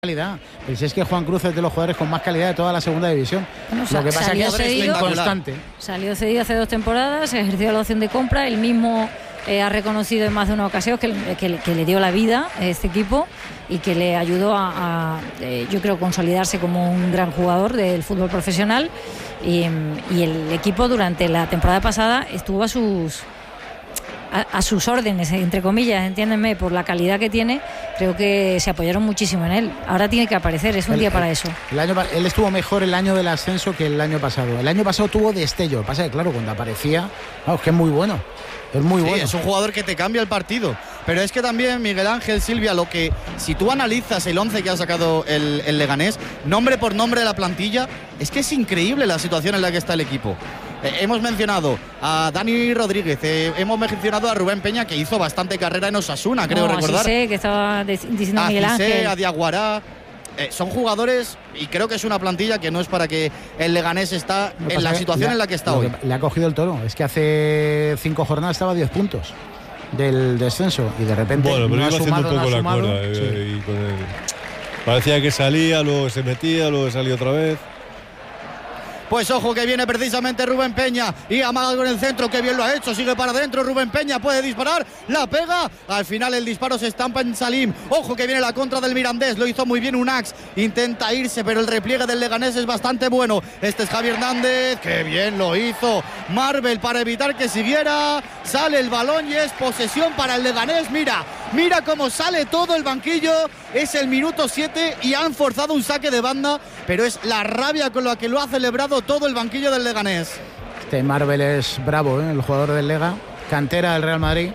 calidad. Pero si es que Juan Cruz es de los jugadores con más calidad de toda la segunda división. Bueno, lo que pasa es que es inconstante. Salió cedido hace 2 temporadas, ejerció la opción de compra, él mismo ha reconocido en más de una ocasión que le dio la vida a este equipo y que le ayudó yo creo, consolidarse como un gran jugador del fútbol profesional, y el equipo durante la temporada pasada estuvo a sus órdenes, entre comillas, entiéndenme, por la calidad que tiene. Creo que se apoyaron muchísimo en él. Ahora tiene que aparecer, es un día para eso. Él estuvo mejor el año del ascenso que el año pasado. El año pasado tuvo destello. Pasa que, claro, cuando aparecía, es que es muy bueno. Es muy bueno. Es un jugador que te cambia el partido. Pero es que también, Miguel Ángel, Silvia, si tú analizas el 11 que ha sacado el Leganés, nombre por nombre de la plantilla, es que es increíble la situación en la que está el equipo. Hemos mencionado a Dani Rodríguez, hemos mencionado a Rubén Peña, que hizo bastante carrera en Osasuna, creo recordar. Sí, que estaba diciendo Miguel Ángel. A Diaguará. Son jugadores, y creo que es una plantilla que no es para que el Leganés está en la situación en la que está hoy. Le ha cogido el toro. Es que hace 5 jornadas estaba a 10 puntos del descenso y de repente pero no iba ha sumado, haciendo un poco no ha la sumado. cuerda, Sí. y con parecía que salía, luego se metía, luego salía otra vez. Pues ojo que viene precisamente Rubén Peña y amaga con el centro, que bien lo ha hecho, sigue para adentro, Rubén Peña puede disparar, la pega, al final el disparo se estampa en Salim. Ojo que viene la contra del Mirandés, lo hizo muy bien Unax, intenta irse, pero el repliegue del Leganés es bastante bueno. Este es Javi Hernández, que bien lo hizo Marvel para evitar que siguiera, sale el balón y es posesión para el Leganés. Mira cómo sale todo el banquillo, es el minuto 7 y han forzado un saque de banda, pero es la rabia con la que lo ha celebrado todo el banquillo del Leganés. Este Marvel es bravo, el jugador del Lega, cantera del Real Madrid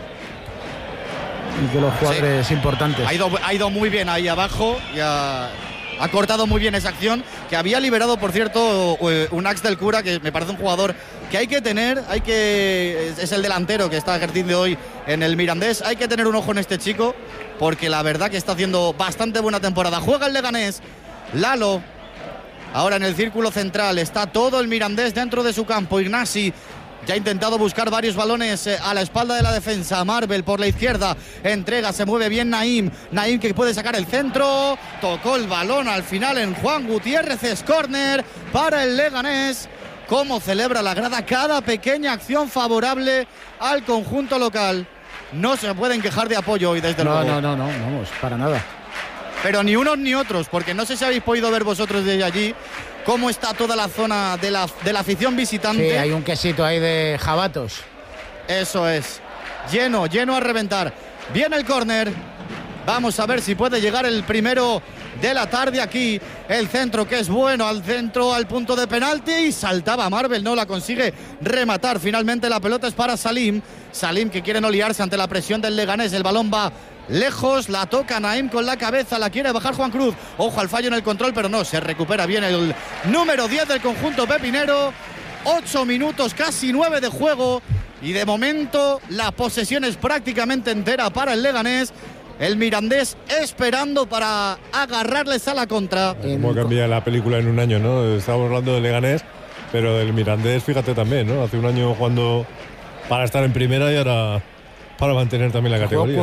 y de los jugadores importantes. Ha ido muy bien ahí abajo y ha cortado muy bien esa acción, que había liberado, por cierto, Unax del Cura, que me parece un jugador que hay que tener, es el delantero que está ejerciendo hoy en el Mirandés. Hay que tener un ojo en este chico, porque la verdad que está haciendo bastante buena temporada. Juega el Leganés, Lalo, ahora en el círculo central, está todo el Mirandés dentro de su campo. Ignasi ya ha intentado buscar varios balones a la espalda de la defensa. Marvel por la izquierda, entrega, se mueve bien Naim que puede sacar el centro, tocó el balón al final en Juan Gutiérrez, es córner para el Leganés. Cómo celebra la grada cada pequeña acción favorable al conjunto local. No se pueden quejar de apoyo hoy, desde luego. No, vamos, para nada. Pero ni unos ni otros, porque no sé si habéis podido ver vosotros desde allí cómo está toda la zona de la afición visitante. Sí, hay un quesito ahí de jabatos. Eso es, lleno a reventar. Viene el córner, vamos a ver si puede llegar el primero de la tarde aquí. El centro, que es bueno, al centro, al punto de penalti, y saltaba Marvel, no la consigue rematar. Finalmente la pelota es para Salim, que quiere no liarse ante la presión del Leganés. El balón va lejos, la toca Naim con la cabeza, la quiere bajar Juan Cruz. Ojo al fallo en el control, pero no, se recupera bien el número 10 del conjunto pepinero. 8 minutos, casi 9 de juego, y de momento la posesión es prácticamente entera para el Leganés. El Mirandés esperando para agarrarles a la contra. Cómo cambia la película en un año, ¿no? Estábamos hablando del Leganés, pero del Mirandés, fíjate también, ¿no? Hace un año jugando para estar en primera y ahora para mantener también la categoría.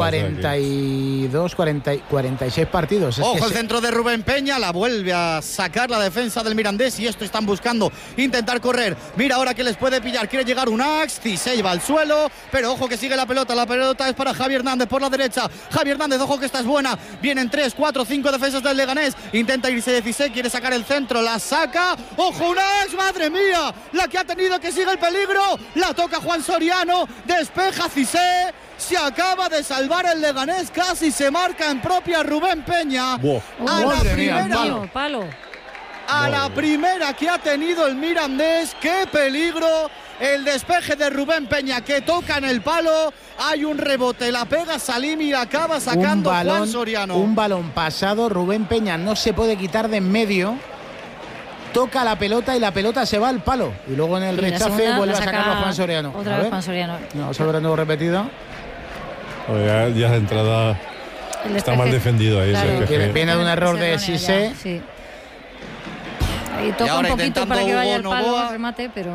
42, 46 partidos. Ojo el centro de Rubén Peña, la vuelve a sacar la defensa del Mirandés, y esto están buscando intentar correr. Mira ahora que les puede pillar, quiere llegar Unax, Cisey va al suelo, pero ojo que sigue la pelota es para Javi Hernández por la derecha. Javi Hernández, ojo que esta es buena, vienen 3, 4, 5 defensas del Leganés, intenta irse de Cisey, quiere sacar el centro, la saca, ojo Unax, madre mía, la que ha tenido, que sigue el peligro, la toca Juan Soriano, despeja Cisey. Se acaba de salvar el Leganés, casi se marca en propia Rubén Peña. A la primera, a la primera que ha tenido el Mirandés, qué peligro. El despeje de Rubén Peña, que toca en el palo, hay un rebote, la pega Salim y la acaba sacando Juan Soriano. Un balón pasado, Rubén Peña no se puede quitar de en medio, toca la pelota y la pelota se va al palo, y luego en el rechace vuelve a sacarlo Juan Soriano. Otra vez Juan Soriano. No, sobre nuevo repetido. Ya de entrada está mal defendido ahí. Claro, viene de un error de Cissé. Sí. Ahí toca un poquito para que vaya al palo al remate, pero...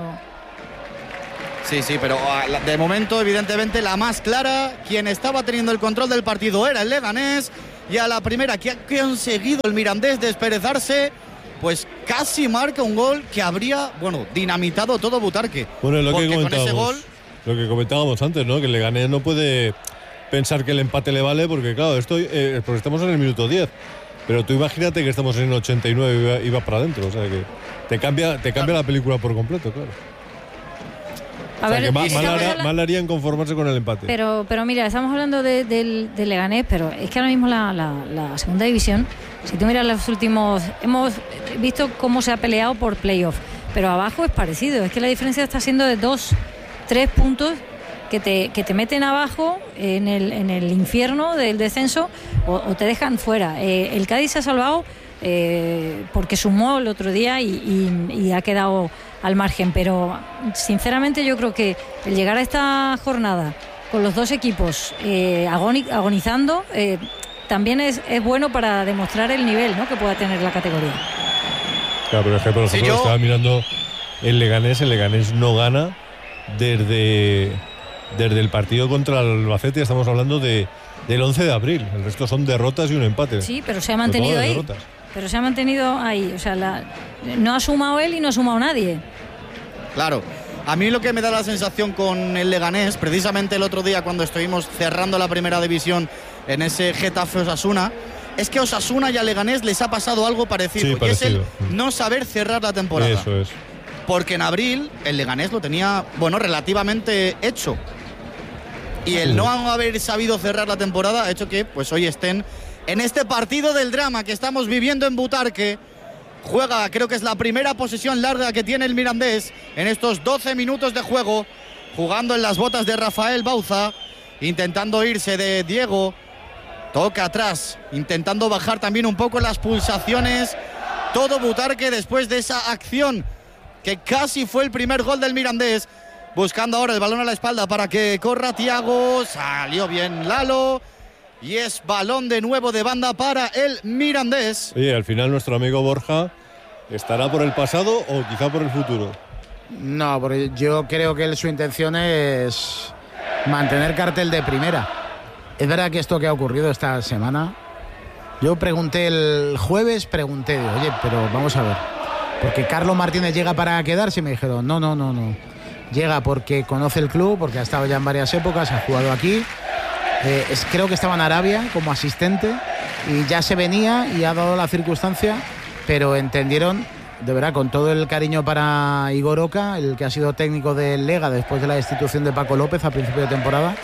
Sí, pero de momento, evidentemente, la más clara, quien estaba teniendo el control del partido era el Leganés. y a la primera que ha conseguido el Mirandés desperezarse, pues casi marca un gol que habría, dinamitado todo Butarque. Bueno, es lo que con ese gol, lo que comentábamos antes, ¿no? Que el Leganés no puede pensar que el empate le vale, porque claro, porque estamos en el minuto 10. Pero tú imagínate que estamos en el 89 y va para adentro, o sea que te cambia la película por completo, claro. A ver, mal harían conformarse con el empate. Pero mira, estamos hablando del Leganés, pero es que ahora mismo la segunda división, si tú miras los últimos, hemos visto cómo se ha peleado por playoff, pero abajo es parecido, es que la diferencia está siendo de 2-3 puntos que te meten abajo en el infierno del descenso o te dejan fuera. El Cádiz se ha salvado porque sumó el otro día y ha quedado al margen, pero sinceramente yo creo que el llegar a esta jornada con los dos equipos agonizando también es bueno para demostrar el nivel, ¿no?, que pueda tener la categoría. Claro, pero es que por ejemplo estaba mirando el Leganés no gana desde el partido contra el Albacete, estamos hablando del 11 de abril, el resto son derrotas y un empate. Sí, pero se ha mantenido ahí. Pero se ha mantenido ahí, o sea, no ha sumado él y no ha sumado nadie. Claro, a mí lo que me da la sensación con el Leganés, precisamente el otro día cuando estuvimos cerrando la primera división en ese Getafe Osasuna, es que a Osasuna y a Leganés les ha pasado algo parecido, sí, parecido. Y es el no saber cerrar la temporada. Eso es. Porque en abril el Leganés lo tenía, relativamente hecho. Y el no haber sabido cerrar la temporada ha hecho que pues hoy estén en este partido del drama que estamos viviendo en Butarque. Juega, creo que es la primera posesión larga que tiene el Mirandés en estos 12 minutos de juego, jugando en las botas de Rafael Bauza, intentando irse de Diego. Toca atrás, intentando bajar también un poco las pulsaciones. Todo Butarque después de esa acción que casi fue el primer gol del Mirandés. Buscando ahora el balón a la espalda para que corra Thiago. Salió bien Lalo. Y es balón de nuevo de banda para el Mirandés. Oye, al final nuestro amigo Borja estará por el pasado o quizá por el futuro. No, porque yo creo que su intención es mantener cartel de primera. Es verdad que esto que ha ocurrido esta semana, yo pregunté el jueves, oye, pero vamos a ver, porque Carlos Martínez llega para quedarse, y me dijeron, no. Llega porque conoce el club, porque ha estado ya en varias épocas, ha jugado aquí. Creo que estaba en Arabia como asistente y ya se venía y ha dado la circunstancia, pero entendieron, de verdad, con todo el cariño para Igor Oca, el que ha sido técnico del Lega después de la destitución de Paco López a principio de temporada,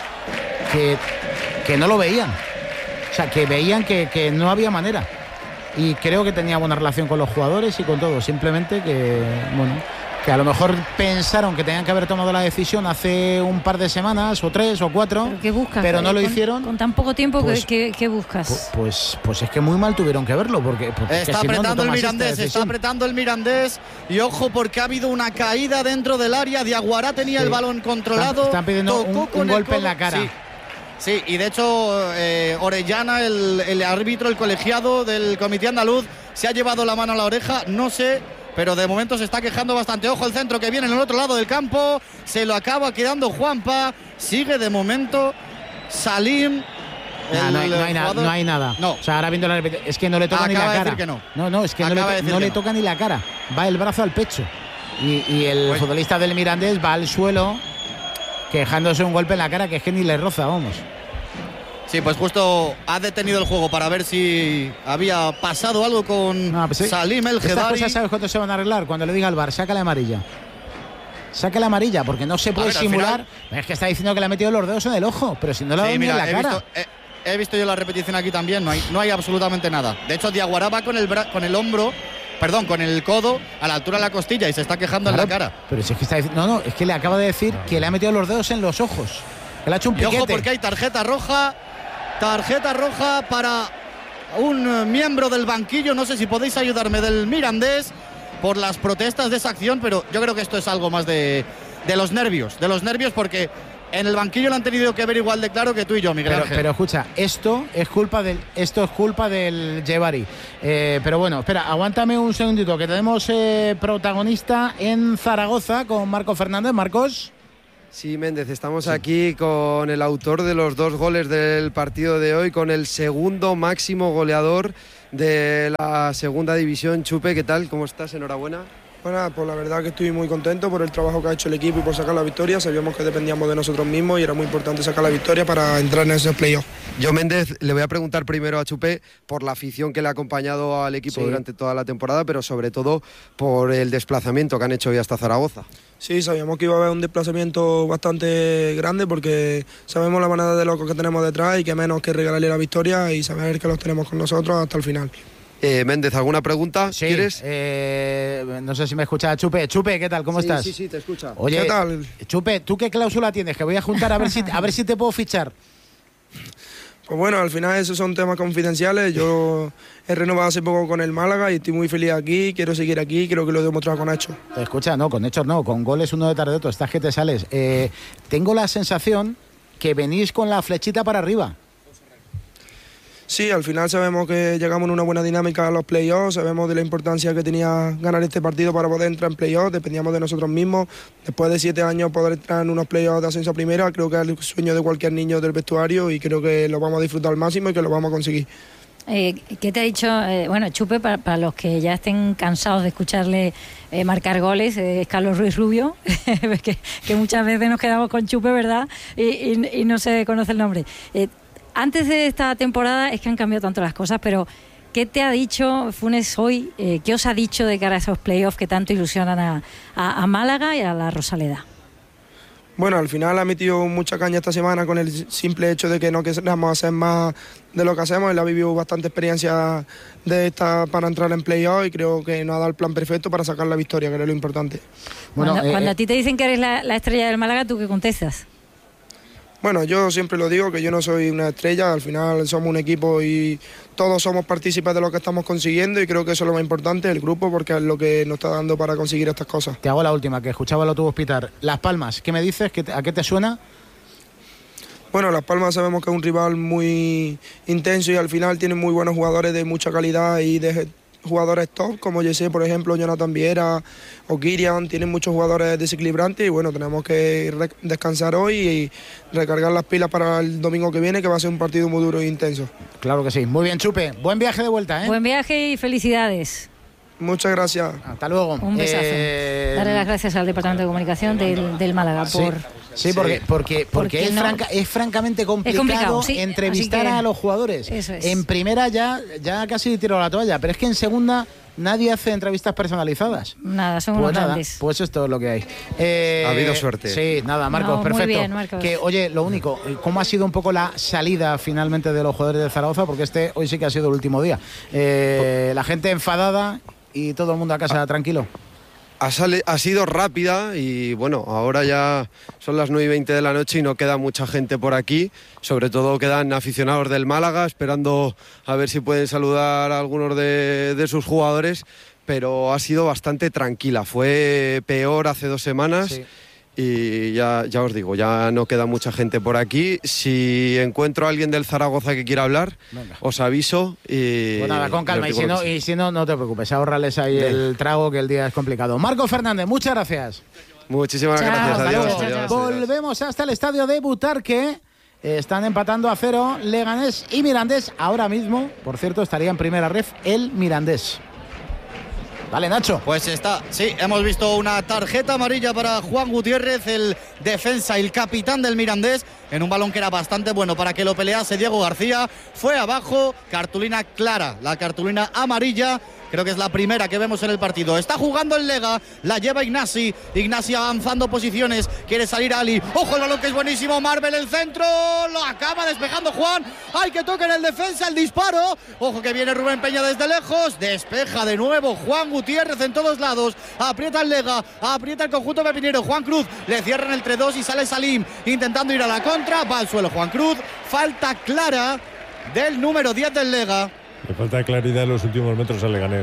que no lo veían. O sea, que veían que no había manera. Y creo que tenía buena relación con los jugadores y con todo. Simplemente que a lo mejor pensaron que tenían que haber tomado la decisión hace un par de semanas o 3 o 4. ¿Pero qué buscas? Pero no lo hicieron. Con tan poco tiempo, pues, ¿qué buscas? Pues es que muy mal tuvieron que verlo. Porque está apretando el Mirandés, está apretando el Mirandés. Y ojo, porque ha habido una caída dentro del área. Diaguará tenía el balón controlado. Están pidiendo un golpe en la cara. Sí, y de hecho Orellana, el árbitro, el colegiado del comité andaluz, se ha llevado la mano a la oreja, no sé, pero de momento se está quejando bastante. Ojo el centro que viene en el otro lado del campo, se lo acaba quedando Juanpa, sigue de momento Salim. No hay nada. No. O sea, ahora viendo la repetición, es que no le toca ni la cara. Que no. No, es que no le toca ni la cara, va el brazo al pecho. Y el futbolista del Mirandés va al suelo quejándose un golpe en la cara que es que ni le roza, vamos. Sí, pues justo ha detenido el juego para ver si había pasado algo con Salim El Hedari. Estas cosas, ¿sabes cuándo se van a arreglar? Cuando le diga al VAR, saca la amarilla. Saca la amarilla, porque no se puede simular. Es que está diciendo que le ha metido los dedos en el ojo, pero si no le ha dado ni en la cara. He visto yo la repetición aquí también, no hay absolutamente nada. De hecho, Diaguará va con el codo a la altura de la costilla y se está quejando en la cara. Pero si es que está diciendo, es que le acaba de decir que le ha metido los dedos en los ojos. Que le ha hecho un piquete. Y ojo, porque hay tarjeta roja para un miembro del banquillo, no sé si podéis ayudarme, del Mirandés, por las protestas de esa acción, pero yo creo que esto es algo más de los nervios, porque en el banquillo lo han tenido que ver igual de claro que tú y yo, Miguel Ángel. Pero escucha, esto es culpa del Yevari. Pero bueno, espera, aguántame un segundito, que tenemos protagonista en Zaragoza con Marco Fernández. Marcos. Sí, Méndez, estamos aquí con el autor de los 2 goles del partido de hoy, con el segundo máximo goleador de la segunda división. Chupe, ¿qué tal? ¿Cómo estás? Enhorabuena. Bueno, pues la verdad que estoy muy contento por el trabajo que ha hecho el equipo y por sacar la victoria. Sabíamos que dependíamos de nosotros mismos y era muy importante sacar la victoria para entrar en esos playoffs. Yo, Méndez, le voy a preguntar primero a Chupe por la afición que le ha acompañado al equipo durante toda la temporada, pero sobre todo por el desplazamiento que han hecho hoy hasta Zaragoza. Sí, sabíamos que iba a haber un desplazamiento bastante grande porque sabemos la manada de locos que tenemos detrás y que menos que regalarle la victoria y saber que los tenemos con nosotros hasta el final. Méndez, ¿alguna pregunta? Sí, ¿Quieres? No sé si me escucha Chupe. Chupe, ¿qué tal? ¿Cómo estás? Sí, te escucha. Oye, ¿Qué tal? Chupe, ¿tú qué cláusula tienes? Que voy a juntar a ver si te puedo fichar. Pues bueno, al final esos son temas confidenciales. Yo he renovado hace poco con el Málaga y estoy muy feliz aquí, quiero seguir aquí, creo que lo he demostrado con hechos. Escucha, no, con hechos no, con goles uno detrás de otro, estás que te sales. Tengo la sensación que venís con la flechita para arriba. Sí, al final sabemos que llegamos en una buena dinámica a los playoffs, sabemos de la importancia que tenía ganar este partido para poder entrar en playoffs, dependíamos de nosotros mismos. Después de 7 años poder entrar en unos playoffs de ascenso a primera, creo que es el sueño de cualquier niño del vestuario y creo que lo vamos a disfrutar al máximo y que lo vamos a conseguir. ¿Qué te ha dicho? Bueno, Chupe, para los que ya estén cansados de escucharle marcar goles, es Carlos Ruiz Rubio, que muchas veces nos quedamos con Chupe, ¿verdad? Y no se conoce el nombre. Antes de esta temporada es que han cambiado tanto las cosas, pero ¿qué te ha dicho Funes hoy? ¿Qué os ha dicho de cara a esos playoffs que tanto ilusionan a Málaga y a la Rosaleda? Bueno, al final ha metido mucha caña esta semana con el simple hecho de que no queramos hacer más de lo que hacemos. Él ha vivido bastante experiencia de esta para entrar en playoff y creo que nos ha dado el plan perfecto para sacar la victoria, que es lo importante. Bueno, cuando a ti te dicen que eres la estrella del Málaga, ¿tú qué contestas? Bueno, yo siempre lo digo, que yo no soy una estrella, al final somos un equipo y todos somos partícipes de lo que estamos consiguiendo y creo que eso es lo más importante, el grupo, porque es lo que nos está dando para conseguir estas cosas. Te hago la última, que escuchaba el autobús pitar. Las Palmas, ¿qué me dices? ¿A qué te suena? Bueno, Las Palmas sabemos que es un rival muy intenso y al final tiene muy buenos jugadores de mucha calidad y de jugadores top, como Jesse, por ejemplo, Jonathan Viera o Kirian, tienen muchos jugadores desequilibrantes y bueno, tenemos que descansar hoy y recargar las pilas para el domingo que viene, que va a ser un partido muy duro e intenso. Claro que sí. Muy bien, Chupe. Buen viaje de vuelta, ¿eh? Buen viaje y felicidades. Muchas gracias. Hasta luego. Un besazo. Darle las gracias al Departamento de Comunicación del Málaga por... Sí, porque es francamente complicado sí, entrevistar a los jugadores. Eso es. En primera ya casi tiró la toalla, pero es que en segunda nadie hace entrevistas personalizadas. Nada, son unos grandes. Pues esto es lo que hay. Ha habido suerte. Sí, nada, Marcos, no, perfecto. Muy bien, Marcos. Que, oye, lo único, ¿cómo ha sido un poco la salida finalmente de los jugadores de Zaragoza? Porque hoy sí que ha sido el último día. La gente enfadada y todo el mundo a casa tranquilo. Ha sido rápida y bueno, ahora ya son las 9:20 de la noche y no queda mucha gente por aquí. Sobre todo quedan aficionados del Málaga esperando a ver si pueden saludar a algunos de sus jugadores, pero ha sido bastante tranquila. Fue peor hace 2 semanas. Sí. Y ya os digo, ya no queda mucha gente por aquí. Si encuentro a alguien del Zaragoza que quiera hablar, venga, os aviso. Y pues nada, con calma. Y si no, no te preocupes. Ahórrales ahí el trago, que el día es complicado. Marcos Fernández, muchas gracias. Muchísimas gracias. Adiós. Volvemos hasta el estadio de Butarque. Están empatando a 0 Leganés y Mirandés. Ahora mismo, por cierto, estaría en primera ref el Mirandés. Vale, Nacho. Pues sí, hemos visto una tarjeta amarilla para Juan Gutiérrez, el defensa y el capitán del Mirandés, en un balón que era bastante bueno para que lo pelease Diego García. Fue abajo, cartulina clara, la cartulina amarilla. Creo que es la primera que vemos en el partido. Está jugando el Lega, la lleva Ignasi avanzando posiciones, quiere salir Ali. Ojo el balón que es buenísimo, Marvel el centro, lo acaba despejando Juan. Hay que tocar en el defensa, el disparo. Ojo que viene Rubén Peña desde lejos, despeja de nuevo Juan Gutiérrez en todos lados. Aprieta el Lega, aprieta el conjunto pepinero. Juan Cruz le cierran el 3-2 y sale Salim intentando ir a la contra. Va al suelo Juan Cruz, falta clara del número 10 del Lega. Le falta claridad en los últimos metros al Leganés.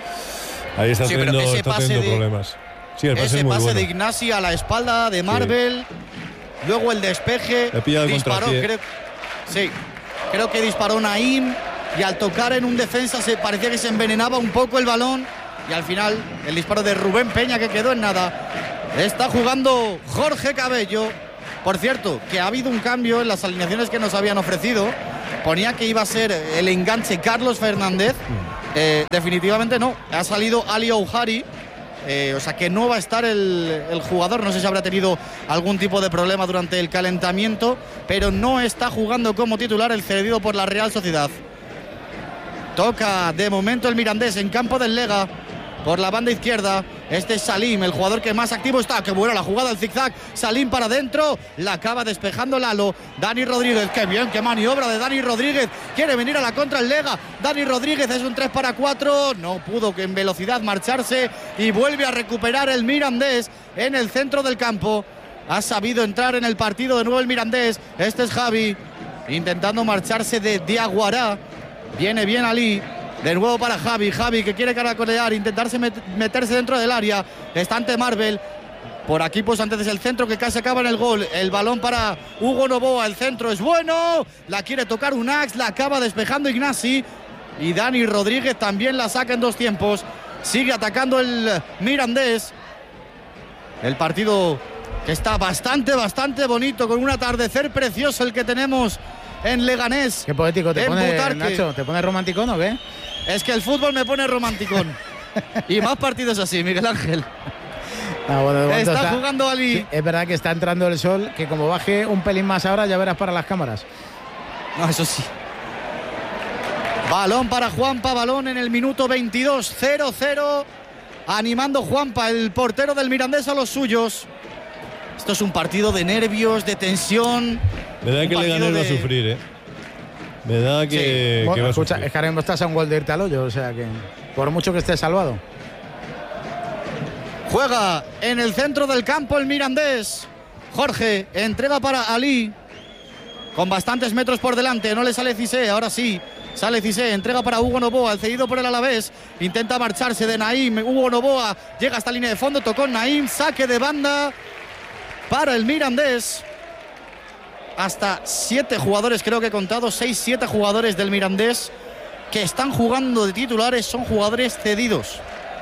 Ahí está teniendo problemas. Sí, ese pase bueno. de Ignasi a la espalda de Marvel. Sí. Luego el despeje. Disparó, creo que disparó Naim. Y al tocar en un defensa parecía que se envenenaba un poco el balón. Y al final el disparo de Rubén Peña, que quedó en nada. Está jugando Jorge Cabello. Por cierto, que ha habido un cambio en las alineaciones que nos habían ofrecido. Ponía que iba a ser el enganche Carlos Fernández. Definitivamente no. Ha salido Ali Ouhari. O sea que no va a estar el jugador. No sé si habrá tenido algún tipo de problema durante el calentamiento, pero no está jugando como titular el cedido por la Real Sociedad. Toca de momento el Mirandés en campo del Lega. Por la banda izquierda, este es Salim, el jugador que más activo está. ¡Qué buena la jugada, el zigzag! Salim para adentro, la acaba despejando Lalo. Dani Rodríguez, ¡qué bien! ¡Qué maniobra de Dani Rodríguez! Quiere venir a la contra el Lega. Dani Rodríguez es un 3-4. No pudo que en velocidad marcharse y vuelve a recuperar el Mirandés en el centro del campo. Ha sabido entrar en el partido de nuevo el Mirandés. Este es Javi, intentando marcharse de Diaguará. Viene bien Ali. De nuevo para Javi que quiere caracolear, intentarse meterse dentro del área. Está ante Marvel. Por aquí pues antes el centro que casi acaba en el gol. El balón para Hugo Novoa, el centro es bueno. La quiere tocar Unax, la acaba despejando Ignasi. Y Dani Rodríguez también la saca en 2 tiempos. Sigue atacando el Mirandés. El partido que está bastante bonito, con un atardecer precioso el que tenemos en Leganés. Qué poético te pone, Butarque. Nacho. ¿Te pone romanticón o qué? Es que el fútbol me pone romanticón. Y más partidos así, Miguel Ángel. Bueno, de momento está jugando Ali. Sí, es verdad que está entrando el sol, que como baje un pelín más ahora ya verás para las cámaras. No, eso sí. Balón para Juanpa, balón en el minuto 22, 0-0. Animando Juanpa, el portero del Mirandés, a los suyos. Esto es un partido de nervios, de tensión. Me da que Leganés va a sufrir, ¿eh? Me da que, Sí. Bueno, que va a escucha, sufrir. es que ahora mismo estás a un gol de irte al hoyo, o sea que por mucho que estés salvado. Juega en el centro del campo el Mirandés. Jorge entrega para Ali. Con bastantes metros por delante. No le sale Cissé, ahora sí. Sale Cissé, entrega para Hugo Novoa, el cedido por el Alavés. Intenta marcharse de Naim. Hugo Novoa llega hasta línea de fondo, tocó Naim. Saque de banda para el Mirandés. Hasta 7 jugadores, creo que he contado, 6-7 jugadores del Mirandés que están jugando de titulares, son jugadores cedidos.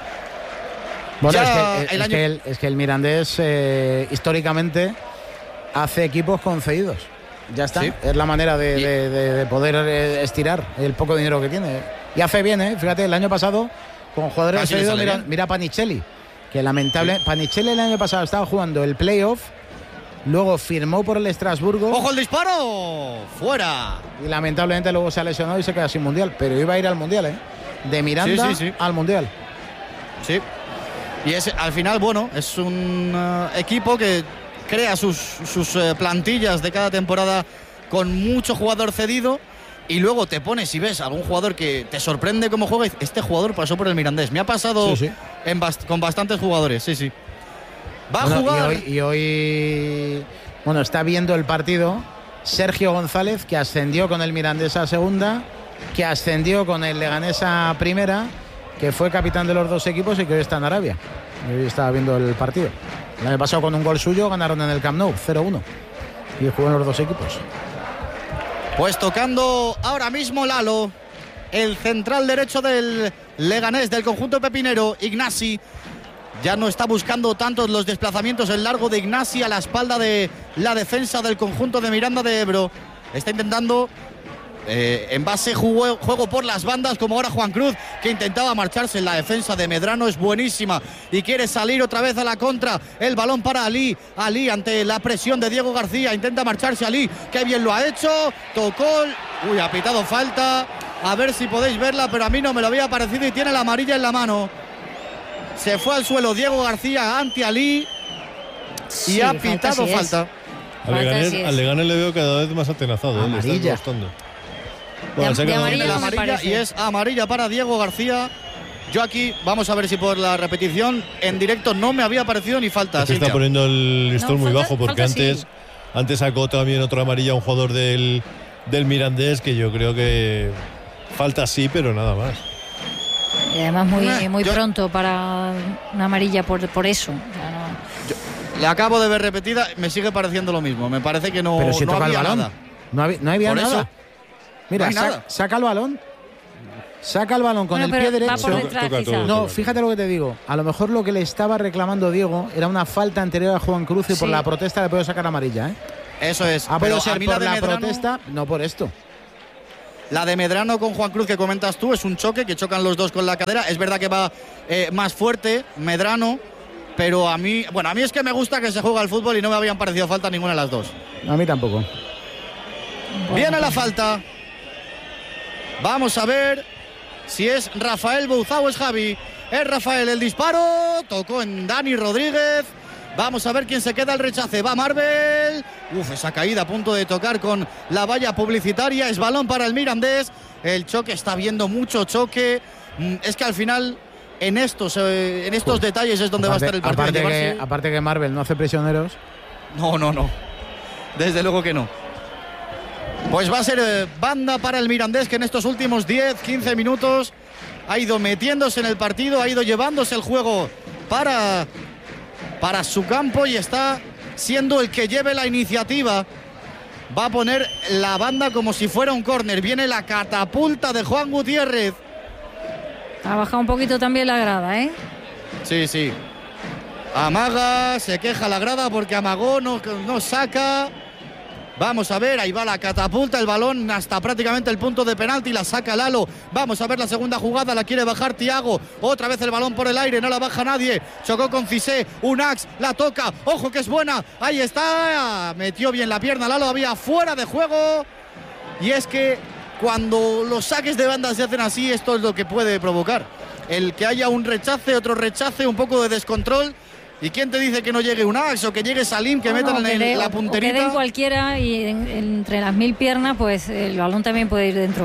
Bueno, Ya es que el Mirandés históricamente hace equipos concedidos. Ya está. Sí. Es la manera de poder estirar el poco dinero que tiene. Y hace bien, ¿eh? Fíjate, el año pasado con jugadores Casi le cedidos, sale bien. mira Panicelli, que lamentable. Sí. Panicelli el año pasado estaba jugando el playoff. Luego firmó por el Estrasburgo. ¡Ojo el disparo! ¡Fuera! Y lamentablemente luego se ha lesionado y se queda sin mundial. Pero iba a ir al mundial, ¿eh? De Miranda Sí. al mundial. Sí. Y al final, bueno, es un equipo que crea sus plantillas de cada temporada con mucho jugador cedido. Y luego te pones y ves a algún jugador que te sorprende cómo juega. Este jugador pasó por el Mirandés. Me ha pasado con bastantes jugadores. Sí. Va a jugar. Y hoy, bueno, está viendo el partido Sergio González, que ascendió con el Mirandés a segunda, que ascendió con el Leganés a primera, que fue capitán de los 2 equipos y que hoy está en Arabia. Y hoy estaba viendo el partido. El año pasado con un gol suyo ganaron en el Camp Nou, 0-1. Y jugó en los 2 equipos. Pues tocando ahora mismo Lalo, el central derecho del Leganés, del conjunto pepinero, Ignasi. Ya no está buscando tantos los desplazamientos, el largo de Ignasi a la espalda de la defensa del conjunto de Miranda de Ebro. Está intentando en base juego por las bandas, como ahora Juan Cruz, que intentaba marcharse en la defensa de Medrano. Es buenísima y quiere salir otra vez a la contra. El balón para Ali. Ali ante la presión de Diego García. Intenta marcharse Ali. Qué bien lo ha hecho. Tocó. Uy, ha pitado falta. A ver si podéis verla, pero a mí no me lo había parecido y tiene la amarilla en la mano. Se fue al suelo Diego García ante Ali y ha pitado falta. Al Leganés le veo cada vez más atenazado. Amarilla. Le está costando. Bueno, de amarilla la no me amarilla parece. y es amarilla para Diego García. Yo aquí, vamos a ver si por la repetición en directo no me había parecido ni falta. Se está poniendo el listón muy falta- bajo, porque falta antes sacó también otra amarilla a un jugador del Mirandés, que yo creo que falta sí, pero nada más. Y además muy yo- pronto para una amarilla por eso. O sea, no. Le acabo de ver repetida, me sigue pareciendo lo mismo. Me parece que no, Pero si no toca el había balón. nada. No había Por nada. eso, Mira, no hay nada. saca el balón. saca el balón con el pie derecho. No, fíjate lo que te digo. A lo mejor lo que le estaba reclamando Diego era una falta anterior a Juan Cruz y por la protesta le puede sacar amarilla, ¿eh? Eso es. Ha podido ser por la protesta, no por esto. La de Medrano con Juan Cruz que comentas tú es un choque, que chocan los dos con la cadera. Es verdad que va más fuerte Medrano, pero a mí es que me gusta que se juega al fútbol y no me habían parecido falta ninguna de las dos. A mí tampoco. Viene la falta. Vamos a ver si es Rafael Bouzá o es Javi. Es Rafael el disparo. Tocó en Dani Rodríguez. Vamos a ver quién se queda el rechace. Va Marvel. Esa caída a punto de tocar con la valla publicitaria. Es balón para el Mirandés. El choque, está viendo mucho choque. Es que al final en estos detalles es donde va a estar el partido. Aparte que Marvel no hace prisioneros. No. Desde luego que no. Pues va a ser banda para el Mirandés, que en estos últimos 10-15 minutos ha ido metiéndose en el partido, ha ido llevándose el juego para su campo y está siendo el que lleve la iniciativa. Va a poner la banda como si fuera un córner. Viene la catapulta de Juan Gutiérrez. Ha bajado un poquito también la grada, ¿eh? Sí. Amaga, se queja la grada porque amagó, no saca. Vamos a ver, ahí va la catapulta, el balón hasta prácticamente el punto de penalti, la saca Lalo. Vamos a ver la segunda jugada, la quiere bajar Thiago. Otra vez el balón por el aire, no la baja nadie. Chocó con Cissé, Unax, la toca. Ojo que es buena, ahí está. Metió bien la pierna Lalo, había fuera de juego. Y es que cuando los saques de banda se hacen así, esto es lo que puede provocar. El que haya un rechace, otro rechace, un poco de descontrol. ¿Y quién te dice que no llegue Unax o que llegue Salim, que metan en la punterita? O que den cualquiera y entre las 1000 piernas, pues el balón también puede ir dentro.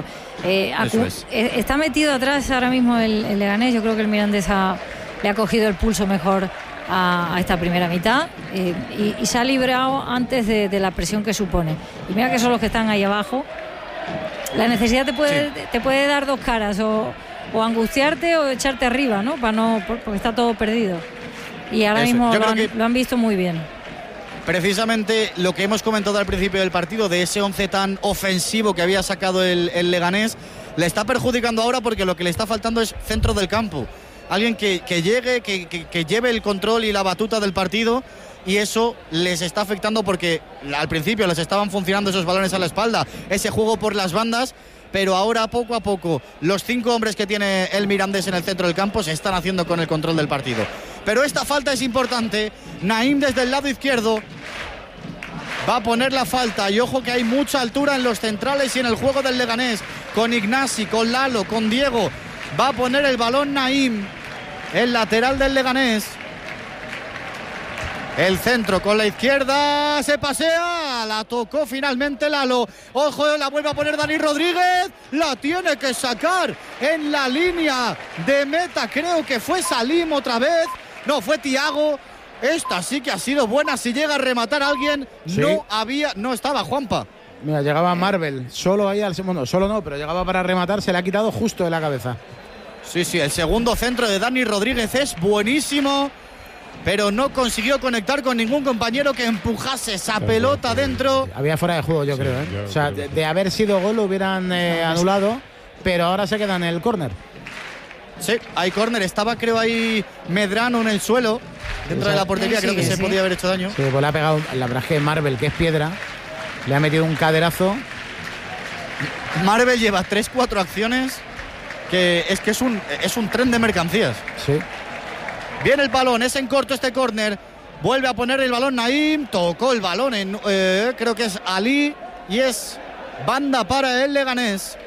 Está metido atrás ahora mismo el Leganés. Yo creo que el Mirandés le ha cogido el pulso mejor a esta primera mitad y se ha librado antes de la presión que supone. Y mira que son los que están ahí abajo. La necesidad te puede dar dos caras, o angustiarte o echarte arriba, ¿no? Porque está todo perdido. Y ahora mismo lo han visto muy bien. Precisamente lo que hemos comentado al principio del partido, de ese 11 tan ofensivo que había sacado el Leganés, le está perjudicando ahora porque lo que le está faltando es centro del campo. Alguien que llegue, que lleve el control y la batuta del partido, y eso les está afectando porque al principio les estaban funcionando esos balones a la espalda, ese juego por las bandas, pero ahora poco a poco los 5 hombres que tiene el Mirandés en el centro del campo se están haciendo con el control del partido. Pero esta falta es importante. Naim desde el lado izquierdo va a poner la falta, y ojo que hay mucha altura en los centrales y en el juego del Leganés, con Ignasi, con Lalo, con Diego. Va a poner el balón Naim, el lateral del Leganés. El centro con la izquierda, se pasea, la tocó finalmente Lalo. Ojo, la vuelve a poner Dani Rodríguez, la tiene que sacar en la línea de meta. Creo que fue Salim otra vez. No, fue Thiago. Esta sí que ha sido buena. Si llega a rematar a alguien, sí. No estaba Juanpa. Mira, llegaba Marvel, solo ahí solo no, pero llegaba para rematar, se le ha quitado justo de la cabeza. Sí, el segundo centro de Dani Rodríguez es buenísimo, pero no consiguió conectar con ningún compañero que empujase esa pelota dentro. Había fuera de juego, yo creo, ¿eh? O sea, de haber sido gol lo hubieran anulado, pero ahora se queda en el córner. Sí, hay córner. Estaba, creo, ahí Medrano en el suelo, dentro de la portería. Creo que se podía haber hecho daño. Sí, pues le ha pegado, la verdad es que Marvel, que es piedra, le ha metido un caderazo. Marvel lleva 3-4 acciones que es un tren de mercancías. Sí. Viene el balón, es en corto este córner. Vuelve a poner el balón Naim. Tocó el balón creo que es Ali. Y es banda para el Leganés.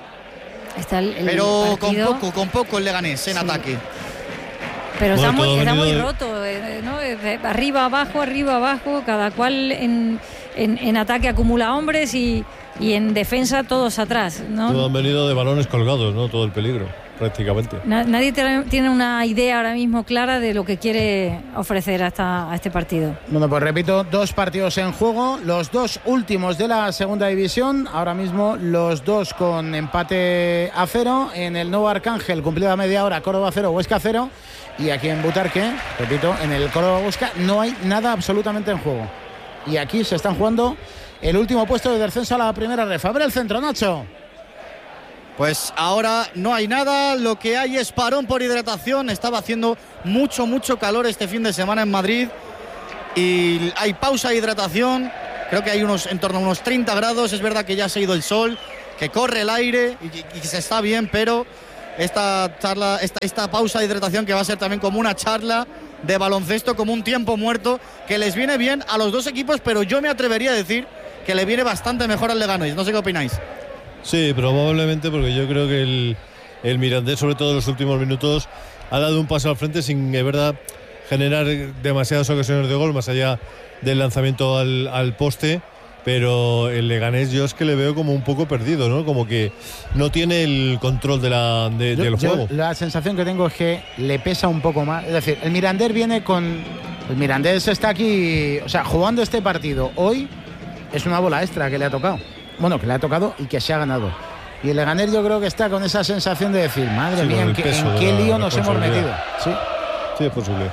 Pero con poco el Leganés en ataque. Pero está muy roto, ¿no? Arriba, abajo, cada cual en ataque acumula hombres y en defensa todos atrás, ¿no? Todos han venido de balones colgados, ¿no? Todo el peligro, prácticamente. Nadie tiene una idea ahora mismo clara de lo que quiere ofrecer a este partido. Bueno, pues repito, 2 partidos en juego, los 2 últimos de la segunda división, ahora mismo los 2 con empate a 0, en el Nuevo Arcángel, cumplida media hora, Córdoba 0, Huesca 0, y aquí en Butarque, repito, en el Córdoba Huesca no hay nada absolutamente en juego. Y aquí se están jugando el último puesto de descenso a la primera ref. A ver el centro, Nacho. Pues ahora no hay nada, lo que hay es parón por hidratación. Estaba haciendo mucho calor este fin de semana en Madrid y hay pausa de hidratación. Creo que hay en torno a unos 30 grados. Es verdad que ya se ha ido el sol, que corre el aire y se está bien, pero esta pausa de hidratación, que va a ser también como una charla de baloncesto, como un tiempo muerto, que les viene bien a los dos equipos, pero yo me atrevería a decir que le viene bastante mejor al Leganés. No sé qué opináis. Sí, probablemente, porque yo creo que el Mirandés, sobre todo en los últimos minutos, ha dado un paso al frente sin, de verdad, generar demasiadas ocasiones de gol, más allá del lanzamiento al poste. Pero el Leganés yo es que le veo como un poco perdido, ¿no? Como que no tiene el control del juego. La sensación que tengo es que le pesa un poco más. Es decir, el Mirandés viene con... El Mirandés está aquí, o sea, jugando este partido hoy, es una bola extra que le ha tocado. Bueno, que le ha tocado y que se ha ganado. Y el Leganés yo creo que está con esa sensación de decir, madre mía, ¿en qué lío nos hemos metido? Sí, es posible.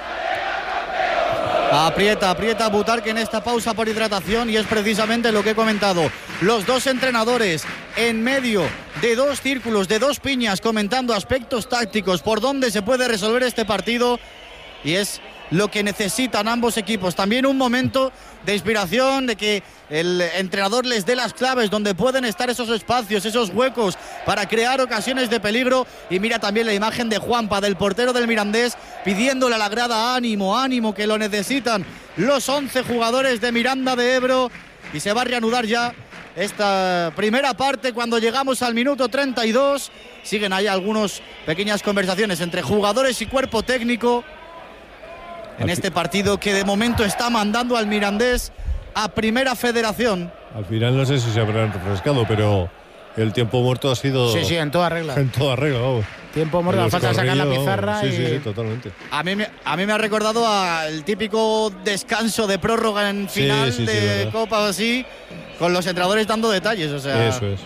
Aprieta Butarque en esta pausa por hidratación, y es precisamente lo que he comentado. Los dos entrenadores en medio de dos círculos, de dos piñas, comentando aspectos tácticos, por dónde se puede resolver este partido, y es lo que necesitan ambos equipos. También un momento de inspiración, de que el entrenador les dé las claves donde pueden estar esos espacios, esos huecos para crear ocasiones de peligro. Y mira también la imagen de Juanpa, del portero del Mirandés, pidiéndole a la grada ánimo, que lo necesitan los 11 jugadores de Miranda de Ebro. Y se va a reanudar ya esta primera parte cuando llegamos al minuto 32. Siguen ahí algunas pequeñas conversaciones entre jugadores y cuerpo técnico en este partido que de momento está mandando al Mirandés a Primera Federación. Al final no sé si se habrán refrescado, pero el tiempo muerto ha sido... Sí, en toda regla. En toda regla, vamos. Tiempo muerto, falta sacar la pizarra. Sí, totalmente. A mí me ha recordado al típico descanso de prórroga en final de Copa o así, con los entrenadores dando detalles, o sea... Eso es.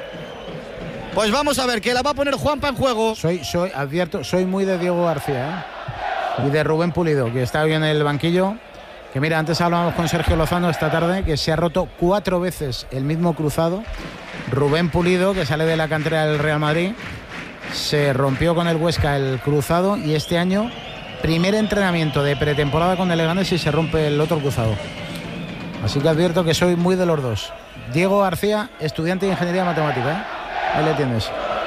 Pues vamos a ver, que la va a poner Juanpa en juego. Soy muy de Diego García, y de Rubén Pulido, que está hoy en el banquillo. Que mira, antes hablábamos con Sergio Lozano esta tarde, que se ha roto 4 veces el mismo cruzado. Rubén Pulido, que sale de la cantera del Real Madrid, se rompió con el Huesca el cruzado, y este año, primer entrenamiento de pretemporada con el Leganés y se rompe el otro cruzado. Así que advierto que soy muy de los dos. Diego García, estudiante de Ingeniería Matemática, Ahí le tienes.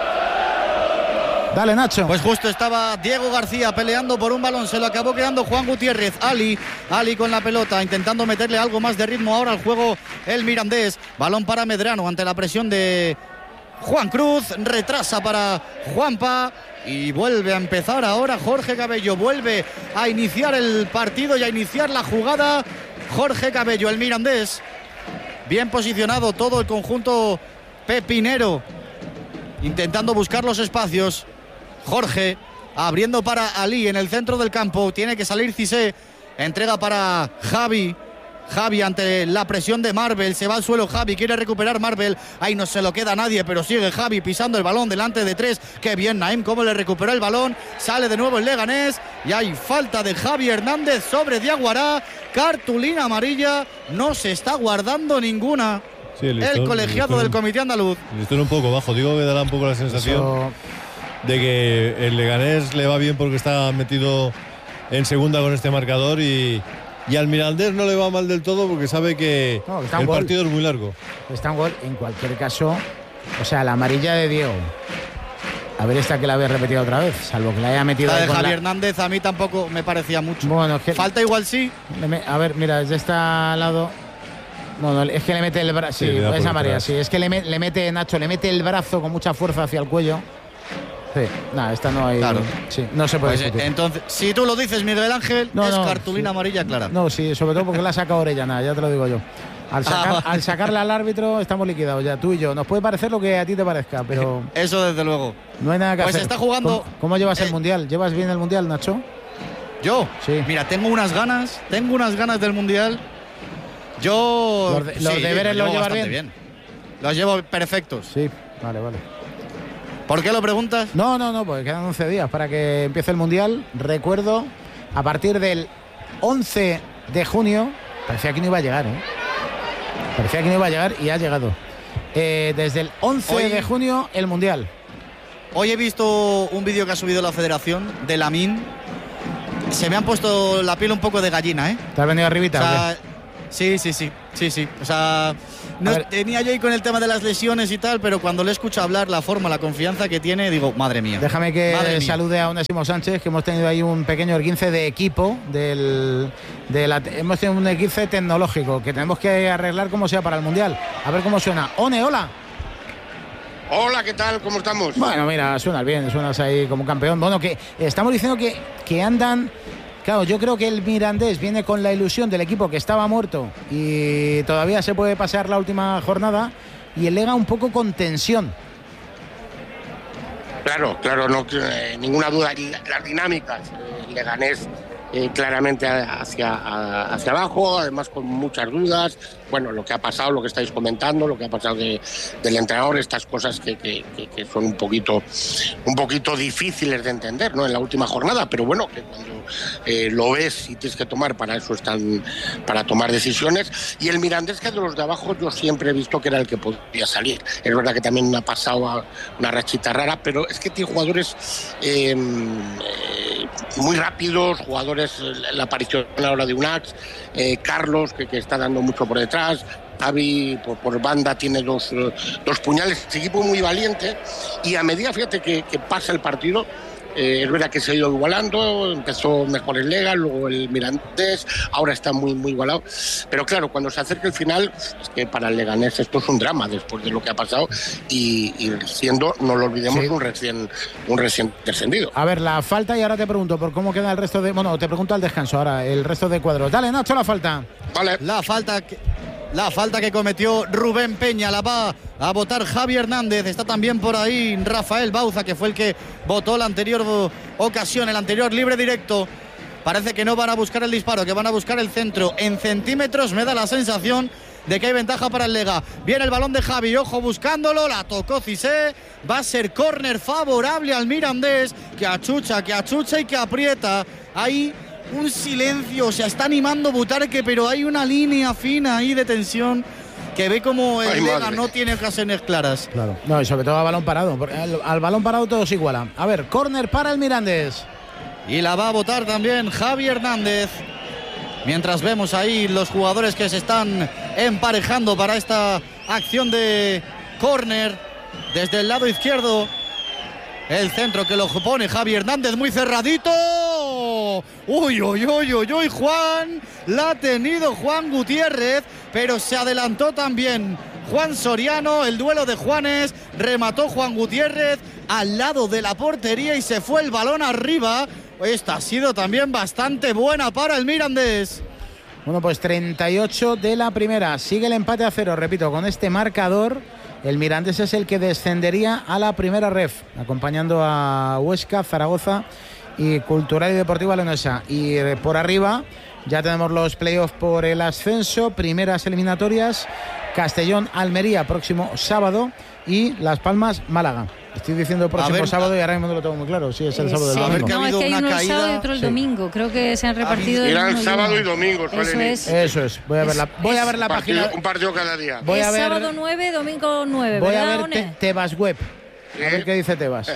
Dale, Nacho. Pues justo estaba Diego García peleando por un balón, se lo acabó quedando Juan Gutiérrez. Ali con la pelota, intentando meterle algo más de ritmo ahora al juego el Mirandés. Balón para Medrano ante la presión de Juan Cruz, retrasa para Juanpa y vuelve a empezar ahora Jorge Cabello. Vuelve a iniciar el partido y a iniciar la jugada Jorge Cabello, el Mirandés. Bien posicionado todo el conjunto pepinero, intentando buscar los espacios. Jorge abriendo para Ali en el centro del campo. Tiene que salir Cissé. Entrega para Javi. Javi ante la presión de Marvel. Se va al suelo Javi. Quiere recuperar Marvel. Ahí no se lo queda nadie, pero sigue Javi pisando el balón delante de 3. Qué bien Naim, cómo le recuperó el balón. Sale de nuevo el Leganés. Y hay falta de Javi Hernández sobre Diaguará. Cartulina amarilla. No se está guardando ninguna. Sí, el colegiado del comité andaluz. El listón un poco bajo. Digo que dará un poco la sensación de que el Leganés le va bien porque está metido en segunda con este marcador, y al Mirandés no le va mal del todo porque sabe que el partido es muy largo. Está un gol, en cualquier caso. O sea, la amarilla de Diego, a ver, esta que la había repetido otra vez, salvo que la haya metido. La de Javi Hernández a mí tampoco me parecía mucho. Bueno, es que falta igual sí. A ver, mira, desde este lado. Bueno, es que le mete el brazo. Sí, es amarilla, sí. Es que le mete, Nacho, le mete el brazo con mucha fuerza hacia el cuello. Sí, nada, esta no hay. Claro. Sí, no se puede discutir. Entonces, si tú lo dices, Miguel Ángel, es cartulina amarilla clara. No, sí, sobre todo porque la ha sacado Orellana, ya te lo digo yo. Al sacarla al árbitro estamos liquidados ya, tú y yo. Nos puede parecer lo que a ti te parezca, pero... Eso desde luego. No hay nada que hacer. Pues está jugando... ¿Cómo llevas el Mundial? ¿Llevas bien el Mundial, Nacho? ¿Yo? Sí. Mira, tengo unas ganas del Mundial. Yo... Los deberes los llevas bien. Los llevo perfectos. Sí, vale. ¿Por qué lo preguntas? No, porque quedan 11 días para que empiece el Mundial. Recuerdo, a partir del 11 de junio, parecía que no iba a llegar, Parecía que no iba a llegar y ha llegado. Desde el 11 de junio, el Mundial. Hoy he visto un vídeo que ha subido la Federación de Lamine. Se me han puesto la piel un poco de gallina, ¿eh? ¿Te has venido arribita? O sea, sí. O sea, tenía yo ahí con el tema de las lesiones y tal, pero cuando le escucho hablar, la forma, la confianza que tiene, digo, madre mía. Déjame que salude a Onésimo Sánchez, que hemos tenido ahí un pequeño esguince de equipo. Hemos tenido un esguince tecnológico que tenemos que arreglar como sea para el Mundial. A ver cómo suena. One, hola. Hola, ¿qué tal? ¿Cómo estamos? Bueno, mira, suenas bien, suenas ahí como campeón. Bueno, que estamos diciendo que andan... Claro, yo creo que el Mirandés viene con la ilusión del equipo que estaba muerto y todavía se puede pasear la última jornada, y el Lega un poco con tensión. Claro, no, ninguna duda. Las dinámicas, el Leganés claramente hacia abajo, además con muchas dudas. Bueno, lo que ha pasado, lo que estáis comentando, lo que ha pasado del entrenador, estas cosas que son un poquito difíciles de entender, ¿no? En la última jornada, pero bueno, que cuando lo ves y tienes que tomar, para eso están, para tomar decisiones. Y el Mirandés, que de los de abajo yo siempre he visto que era el que podía salir. Es verdad que también ha pasado una rachita rara, pero es que tiene jugadores muy rápidos, jugadores, la aparición a la hora de Unax, Carlos, que está dando mucho por detrás, Xavi por banda tiene dos puñales, este equipo muy valiente, y a medida, fíjate, que pasa el partido, es verdad que se ha ido igualando, empezó mejor el Lega, luego el Mirandés, ahora está muy igualado, pero claro, cuando se acerca el final, es que para el Leganés esto es un drama después de lo que ha pasado, y siendo, no lo olvidemos, sí, un recién descendido. A ver, la falta, y ahora te pregunto por cómo queda el resto de... Bueno, te pregunto al descanso ahora, el resto de cuadros. Dale, Nacho, la falta. Vale. La falta que cometió Rubén Peña la va a votar Javi Hernández. Está también por ahí Rafael Bauza, que fue el que votó la anterior ocasión, el anterior libre directo. Parece que no van a buscar el disparo, que van a buscar el centro. En centímetros me da la sensación de que hay ventaja para el Lega. Viene el balón de Javi, ojo buscándolo, la tocó Cissé. Va a ser córner favorable al Mirandés, que achucha y que aprieta. Ahí un silencio, se está animando Butarque, pero hay una línea fina ahí de tensión que ve como el Lega no tiene ocasiones claras. Claro. No, y sobre todo a balón parado. Al balón parado todo se iguala. A ver, córner para el Mirandés. Y la va a votar también Javi Hernández. Mientras vemos ahí los jugadores que se están emparejando para esta acción de córner desde el lado izquierdo. El centro que lo pone Javi Hernández, muy cerradito. Uy, Juan. La ha tenido Juan Gutiérrez, pero se adelantó también Juan Soriano. El duelo de Juanes, remató Juan Gutiérrez al lado de la portería y se fue el balón arriba. Esta ha sido también bastante buena para el Mirandés. Bueno, pues 38 de la primera. Sigue el empate a 0, repito, con este marcador. El Mirandés es el que descendería a la primera ref, acompañando a Huesca, Zaragoza y Cultural y Deportiva Leonesa. Y por arriba ya tenemos los playoffs por el ascenso, primeras eliminatorias, Castellón, Almería próximo sábado y Las Palmas, Málaga. Estoy diciendo el próximo sábado y ahora mismo no lo tengo muy claro. Sí, es el sábado del domingo. No, es que hay uno el sábado y otro el domingo. Creo que se han repartido. Irá el sábado y domingo. Eso es. Voy a ver la página. Un partido cada día. Sábado 9, domingo 9. Voy a ver Tebas Web. A ver qué dice Tebas.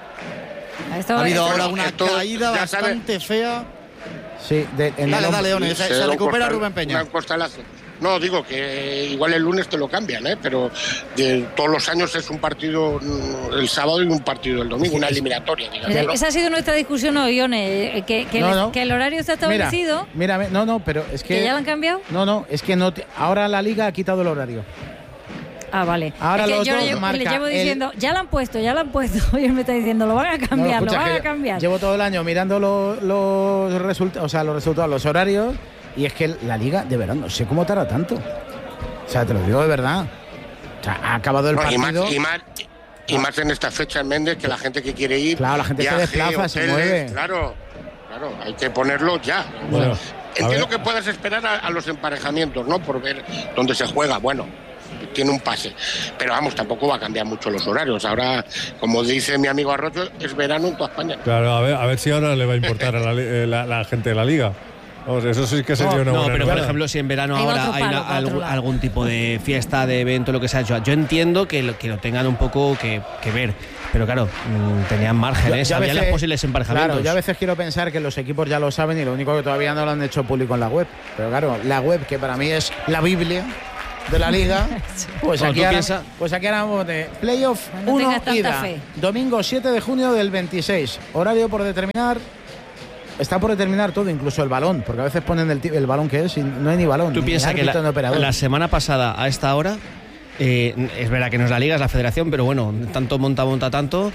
Ha habido ahora una caída bastante fea. Sí, dale, One, se recupera Rubén Peña. No, digo que igual el lunes te lo cambian, pero todos los años es un partido el sábado y un partido el domingo, una eliminatoria, digamos. Esa ha sido nuestra discusión hoy, One, que el horario está establecido. Mira, pero es que... ¿Que ya lo han cambiado? No, es que ahora la Liga ha quitado el horario. Ah, vale. Ahora es que yo le llevo diciendo, ya lo han puesto. Y él me está diciendo, lo van a cambiar, lo van a cambiar. Llevo todo el año mirando los resultados, los horarios, y es que la Liga, de verdad, no sé cómo tarda tanto. O sea, te lo digo de verdad. O sea, ha acabado el partido. Y más en esta fecha en Méndez, que la gente que quiere ir... Claro, la gente se desplaza, se mueve. Claro, hay que ponerlo ya. Bueno, entiendo que puedas esperar a los emparejamientos, ¿no? Por ver dónde se juega. Bueno, tiene un pase, pero vamos, tampoco va a cambiar mucho los horarios. Ahora, como dice mi amigo Arroyo, es verano en toda España. Claro, a ver si ahora le va a importar a la gente de la Liga. Vamos, eso sí que sería una buena pero novedad. por ejemplo, si en verano Hay ahora otro hay palo, algún tipo de fiesta, de evento, lo que sea, yo entiendo que lo tengan un poco que ver, pero claro, tenían márgenes, Yo a había veces- los posibles emparejamientos. Claro, yo a veces quiero pensar que los equipos ya lo saben y lo único que todavía no lo han hecho público en la web. Pero claro, la web, que para mí es la Biblia de la liga, pues Cuando aquí, tú ahora, piensas- pues aquí ahora vamos de playoff No 1 tengas tanta ida, fe. domingo 7 de junio del 26, horario por determinar. Está por determinar todo, incluso el balón, porque a veces ponen el balón que es y no hay ni balón. Tú ni piensas que árbitro, ni operador. la semana pasada a esta hora, es verdad que no es la liga, es la federación, pero bueno, tanto monta tanto,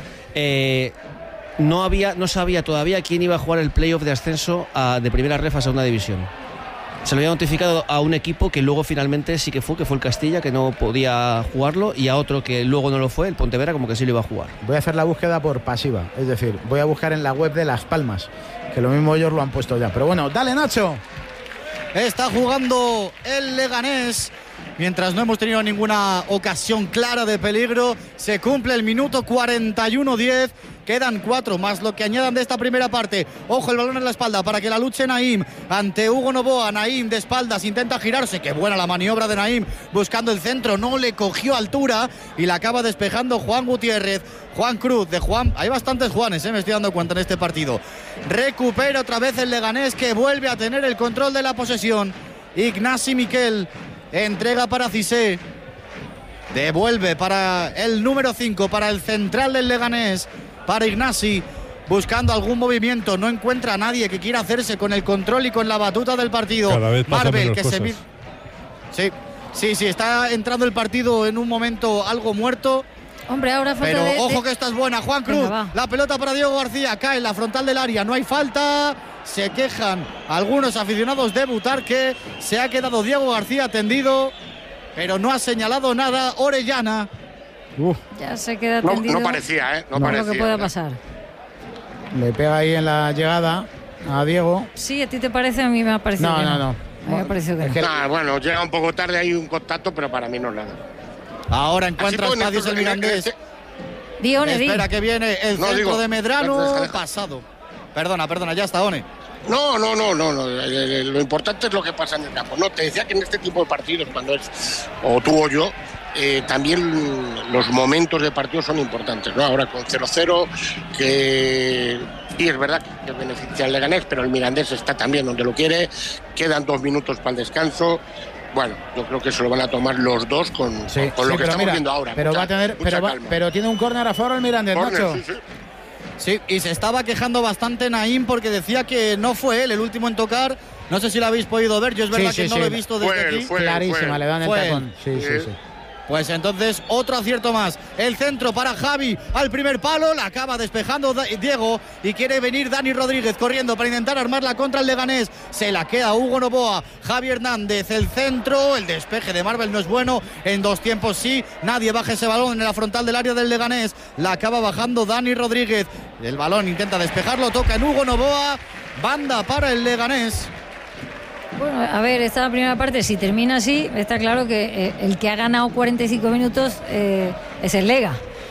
no sabía todavía quién iba a jugar el playoff de ascenso de primera ref a segunda división. Se lo había notificado a un equipo que luego finalmente sí que fue el Castilla, que no podía jugarlo, y a otro que luego no lo fue, el Pontevedra, como que sí lo iba a jugar. Voy a hacer la búsqueda por pasiva, es decir, voy a buscar en la web de Las Palmas, que lo mismo ellos lo han puesto ya. Pero bueno, dale, Nacho. Está jugando el Leganés. Mientras no hemos tenido ninguna ocasión clara de peligro, se cumple el minuto 41-10. Quedan 4 más lo que añadan de esta primera parte. Ojo, el balón en la espalda para que la luche Naim ante Hugo Novoa. Naim de espaldas intenta girarse. Qué buena la maniobra de Naim buscando el centro. No le cogió altura y la acaba despejando Juan Gutiérrez. Juan Cruz de Juan. Hay bastantes Juanes, me estoy dando cuenta en este partido. Recupera otra vez el Leganés, que vuelve a tener el control de la posesión. Ignasi Miquel entrega para Cissé. Devuelve para el número 5, para el central del Leganés, para Ignasi, buscando algún movimiento. No encuentra a nadie que quiera hacerse con el control y con la batuta del partido. Cada vez pasa Marvel, menos que cosas. Sí, está entrando el partido en un momento algo muerto. Hombre, ahora falta Pero de- ojo que esta es buena. Juan Cruz, Venga, va. la pelota para Diego García, cae en la frontal del área, no hay falta. Se quejan algunos aficionados de Butarque. Se ha quedado Diego García tendido, pero no ha señalado nada Orellana. Ya se queda No, tendido. no parecía, ¿eh? No Lo parecía. que pueda pasar. Le pega ahí en la llegada a Diego. Sí, ¿a ti te parece? A mí me ha parecido No, que no, no. A mí me ha parecido que Es no. que- Nah, bueno, llega un poco tarde, hay un contacto, pero para mí no es nada. Ahora encuentra Así, espacios el Mirandés. Di, One, di. Espera que viene el No, centro digo, de Medrano, deja. pasado. Perdona, ya está, One. No. Lo importante es lo que pasa en el campo. No, te decía que en este tipo de partidos, cuando es o tú o yo, también los momentos de partido son importantes, ¿no? Ahora con 0-0, que sí es verdad que beneficia al Leganés, pero el Mirandés está también donde lo quiere. Quedan 2 minutos para el descanso. Bueno, yo creo que se lo van a tomar los dos con lo que pero estamos mira, viendo ahora. Pero Mucha- va a tener, mucha pero, calma. pero tiene un córner a favor el Mirandés, Córner, Nacho. sí. Sí, y se estaba quejando bastante Naim porque decía que no fue él el último en tocar. No sé si lo habéis podido ver, yo es verdad Sí, que sí, no lo he sí. visto desde Fue él, aquí. fue él. Clarísima, le dan el Fue él. tacón. Sí. Pues entonces otro acierto más. El centro para Javi al primer palo. La acaba despejando Diego y quiere venir Dani Rodríguez corriendo para intentar armarla contra el Leganés. Se la queda Hugo Novoa. Javi Hernández, el centro. El despeje de Marvel no es bueno. En 2 tiempos sí. Nadie baja ese balón en la frontal del área del Leganés. La acaba bajando Dani Rodríguez. El balón intenta despejarlo. Toca en Hugo Novoa. Banda para el Leganés. Bueno, a ver, esta primera parte, si termina así, está claro que el que ha ganado 45 minutos es el Lega.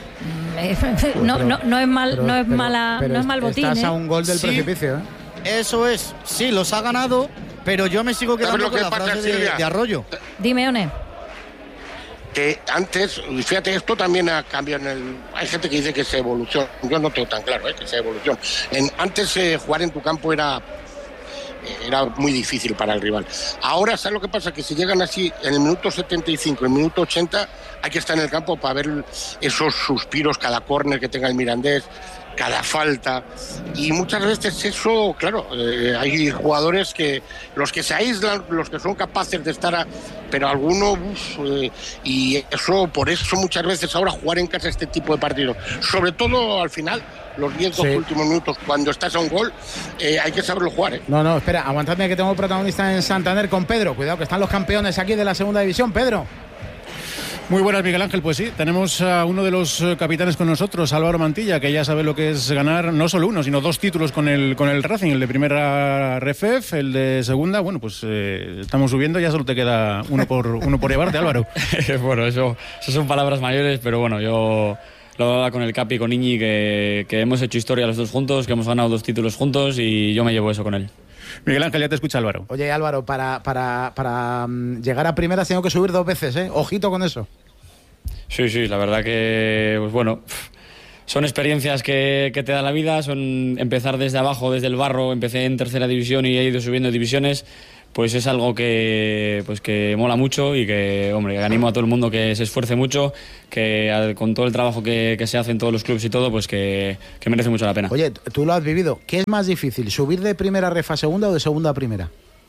No es mal, no es mala, no es mal botín. Estás a ¿eh? un gol del Sí. precipicio, ¿eh? Eso es. Sí, los ha ganado. Pero yo me sigo quedando lo con que la pasa, frase Silvia? de Arroyo. Dime, One. Que antes, fíjate, esto también ha cambiado hay gente que dice que es evolución. Yo no tengo tan claro que sea evolución. Antes jugar en tu campo era muy difícil para el rival. Ahora, ¿sabes lo que pasa? Que si llegan así en el minuto 75, en el minuto 80, hay que estar en el campo para ver esos suspiros, cada córner que tenga el Mirandés, cada falta. Y muchas veces eso, claro, hay jugadores que los que se aíslan, los que son capaces de estar pero algunos, y eso, por eso muchas veces ahora jugar en casa este tipo de partidos, sobre todo al final, los 10 Sí. últimos minutos, cuando estás a un gol, hay que saberlo jugar, ¿eh? No, espera, aguantadme que tengo protagonista en Santander con Pedro. Cuidado, que están los campeones aquí de la segunda división. Pedro. Muy buenas, Miguel Ángel. Pues sí, tenemos a uno de los capitanes con nosotros, Álvaro Mantilla, que ya sabe lo que es ganar no solo uno, sino 2 títulos con el Racing, el de primera RFF, el de segunda. Bueno, pues estamos subiendo, ya solo te queda uno por llevarte, Álvaro. Bueno, eso son palabras mayores, pero bueno, yo lo hablaba con el Capi, con Iñi, que hemos hecho historia los dos juntos, que hemos ganado 2 títulos juntos y yo me llevo eso con él. Miguel Ángel, ya te escucha Álvaro. Oye, Álvaro, para llegar a primeras tengo que subir 2 veces, ¿eh? Ojito con eso. Sí, la verdad que, pues bueno, son experiencias que te da la vida, son empezar desde abajo, desde el barro. Empecé en tercera división y he ido subiendo divisiones. Pues es algo que mola mucho y que, hombre, animo a todo el mundo que se esfuerce mucho, que con todo el trabajo que se hace en todos los clubes y todo, pues que merece mucho la pena. Oye, tú lo has vivido. ¿Qué es más difícil, subir de primera ref a segunda o de segunda a primera?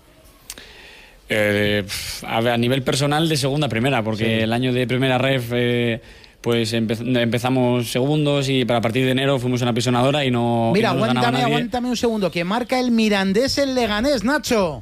A nivel personal, de segunda a primera, porque el año de primera ref pues empezamos segundos y para partir de enero fuimos una pisonadora y no. Mira, y no aguántame un segundo, que marca el Mirandés en Leganés, Nacho.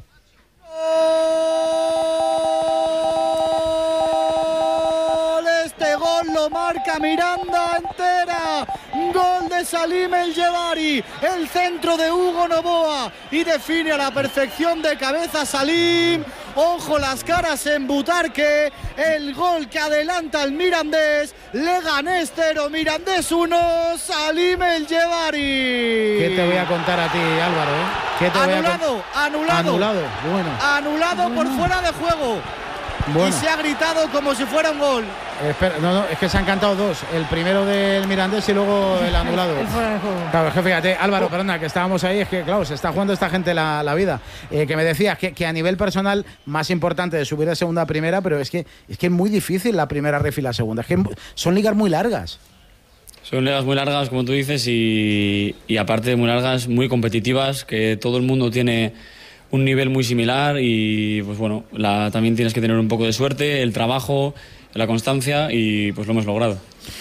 Este gol lo marca Miranda entera. Gol de Salim El Jebari. El centro de Hugo Novoa. Y define a la perfección de cabeza Salim. Ojo las caras en Butarque. El gol que adelanta al Mirandés. Leganés 0, Mirandés 1. Salim El Jebari. ¿Qué te voy a contar a ti, Álvaro? ¿Qué te Anulado. Bueno. Anulado por fuera de juego. Bueno. Y se ha gritado como si fuera un gol. Espera, no, es que se han cantado 2. El primero del Mirandés y luego el anulado. El fuera de juego. Claro, es que fíjate, Álvaro, perdona, que estábamos ahí, es que claro, se está jugando esta gente la vida. Que me decías que a nivel personal, más importante de subir de segunda a primera, pero es que es muy difícil la primera ref y la segunda. Es que son ligas muy largas. Son ligas muy largas, como tú dices, y aparte de muy largas, muy competitivas, que todo el mundo tiene un nivel muy similar y pues bueno, también tienes que tener un poco de suerte, el trabajo, la constancia y pues lo hemos logrado.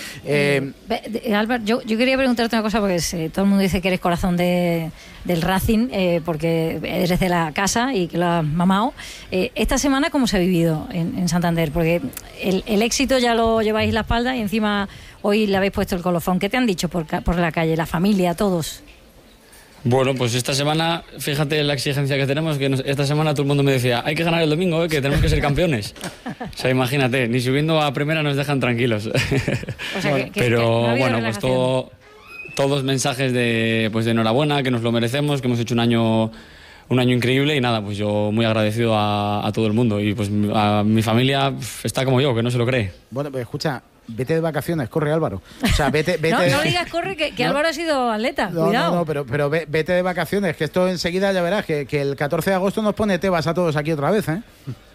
Álvaro, yo quería preguntarte una cosa porque todo el mundo dice que eres corazón del Racing porque eres de la casa y que lo has mamado. Esta semana, ¿cómo se ha vivido en Santander? Porque el éxito ya lo lleváis en la espalda y encima hoy le habéis puesto el colofón. ¿Qué te han dicho por la calle, la familia, todos? Bueno, pues esta semana, fíjate la exigencia que tenemos, que esta semana todo el mundo me decía, hay que ganar el domingo, que tenemos que ser campeones. O sea, imagínate, ni subiendo a primera nos dejan tranquilos. O sea, pero no bueno, pues todos mensajes de enhorabuena, que nos lo merecemos, que hemos hecho un año increíble y nada, pues yo muy agradecido a todo el mundo y pues a mi familia está como yo, que no se lo cree. Bueno, pues escucha, vete de vacaciones, corre, Álvaro. O sea, vete no digas corre, que Álvaro ha sido atleta, cuidado. No, pero vete de vacaciones, que esto enseguida ya verás, que el 14 de agosto nos pone Tebas a todos aquí otra vez, ¿eh?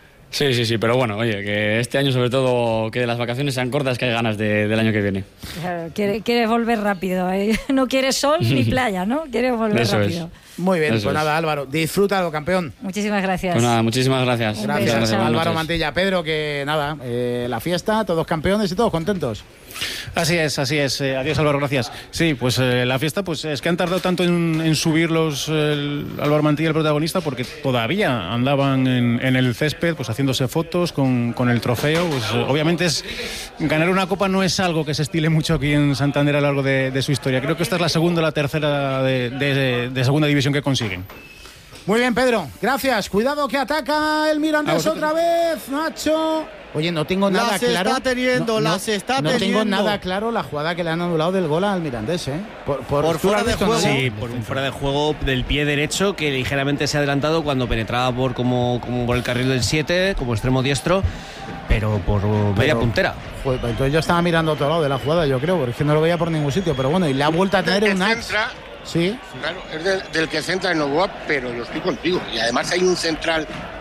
Sí, pero bueno, oye, que este año sobre todo que las vacaciones sean cortas, que hay ganas del año que viene. Quieres volver rápido, ¿eh? No quieres sol ni playa, ¿no? Quieres volver Eso rápido. Es. Muy bien, Eso pues nada, Álvaro, disfrútalo, campeón. Muchísimas gracias. Pues nada, muchísimas gracias. Gracias, Álvaro Mantilla. Pedro, que nada, la fiesta, todos campeones y todos contentos. Así es. Adiós, Álvaro, gracias. Sí, pues la fiesta, pues es que han tardado tanto en subirlos Álvaro Mantilla, el protagonista, porque todavía andaban en el césped, pues haciéndose fotos con el trofeo. Pues obviamente ganar una copa no es algo que se estile mucho aquí en Santander a lo largo de su historia. Creo que esta es la segunda o la tercera de segunda división que consiguen. Muy bien, Pedro, gracias. Cuidado que ataca el Mirandés otra vez, Nacho. Oye, no tengo nada claro. Las está teniendo. No tengo nada claro la jugada que le han anulado del gol al Mirandés, ¿eh? Por fuera de juego. Sí, por un fuera de juego del pie derecho que ligeramente se ha adelantado cuando penetraba como por el carril del 7, como extremo diestro, pero por media puntera. Pues entonces yo estaba mirando a otro lado de la jugada, yo creo, porque es que no lo veía por ningún sitio, pero bueno, y le ha vuelto a tener un ax. Sí. Claro, es del que centra en Novoa, pero yo estoy contigo. Y además hay un central,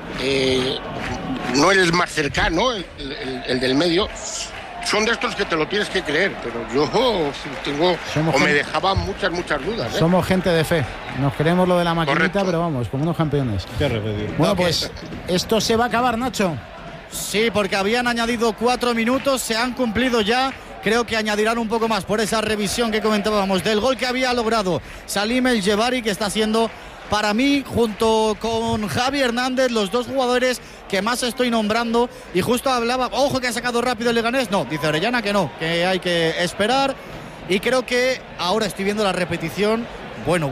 no el más cercano, el del medio. Son de estos que te lo tienes que creer, pero yo tengo, me dejaba muchas dudas. Somos gente de fe. Nos creemos lo de la maquinita, correcto. Pero vamos, como unos campeones. Qué remedio. Bueno, pues esto se va a acabar, Nacho. Sí, porque habían añadido 4 minutos, se han cumplido ya. Creo que añadirán un poco más por esa revisión que comentábamos del gol que había logrado Salim El Jebari, que está siendo para mí, junto con Javi Hernández, los dos jugadores que más estoy nombrando. Y justo hablaba, ojo que ha sacado rápido el Leganés. No, dice Orellana que no, que hay que esperar. Y creo que ahora estoy viendo la repetición. Bueno.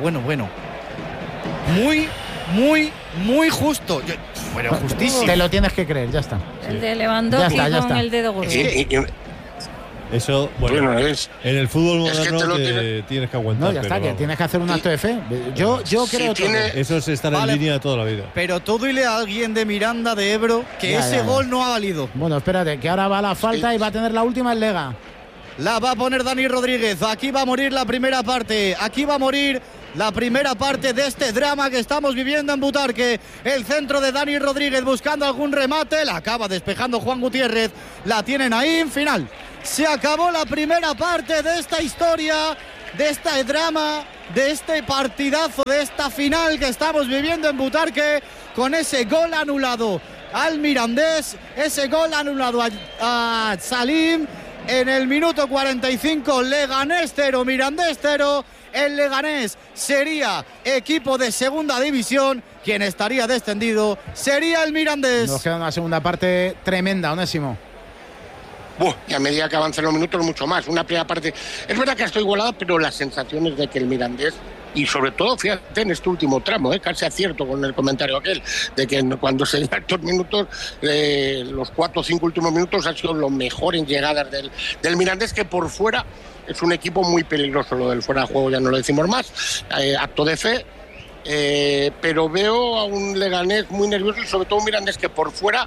Muy justo. Bueno, justísimo. Te lo tienes que creer, ya está. El de Lewandowski con el dedo gordo. Eso, bueno, en el fútbol moderno tienes que aguantar. No, ya está, que tienes que hacer un acto de fe. Yo creo que eso es estar en línea toda la vida. Pero todo dile a alguien de Miranda, de Ebro, que ese gol no ha valido. Bueno, espérate, que ahora va la falta y va a tener la última el Lega. La va a poner Dani Rodríguez. Aquí va a morir la primera parte. Aquí va a morir la primera parte de este drama que estamos viviendo en Butarque. El centro de Dani Rodríguez buscando algún remate. La acaba despejando Juan Gutiérrez. La tienen ahí en final. Se acabó la primera parte de esta historia, de este drama, de este partidazo, de esta final que estamos viviendo en Butarque, con ese gol anulado al Mirandés, ese gol anulado a Salim en el minuto 45. Leganés 0, Mirandés 0. El Leganés sería equipo de segunda división. Quien estaría descendido sería el Mirandés. Nos queda una segunda parte tremenda, Onésimo. Y a medida que avancen los minutos, mucho más. Una primera parte, es verdad que estoy igualada, pero las sensaciones de que el Mirandés, y sobre todo, fíjate, en este último tramo, casi acierto con el comentario aquel, de que cuando se llegan estos minutos, los 4 o 5 últimos minutos han sido los mejores en llegadas del Mirandés, que por fuera es un equipo muy peligroso. Lo del fuera de juego ya no lo decimos más, acto de fe, pero veo a un Leganés muy nervioso y sobre todo un Mirandés que por fuera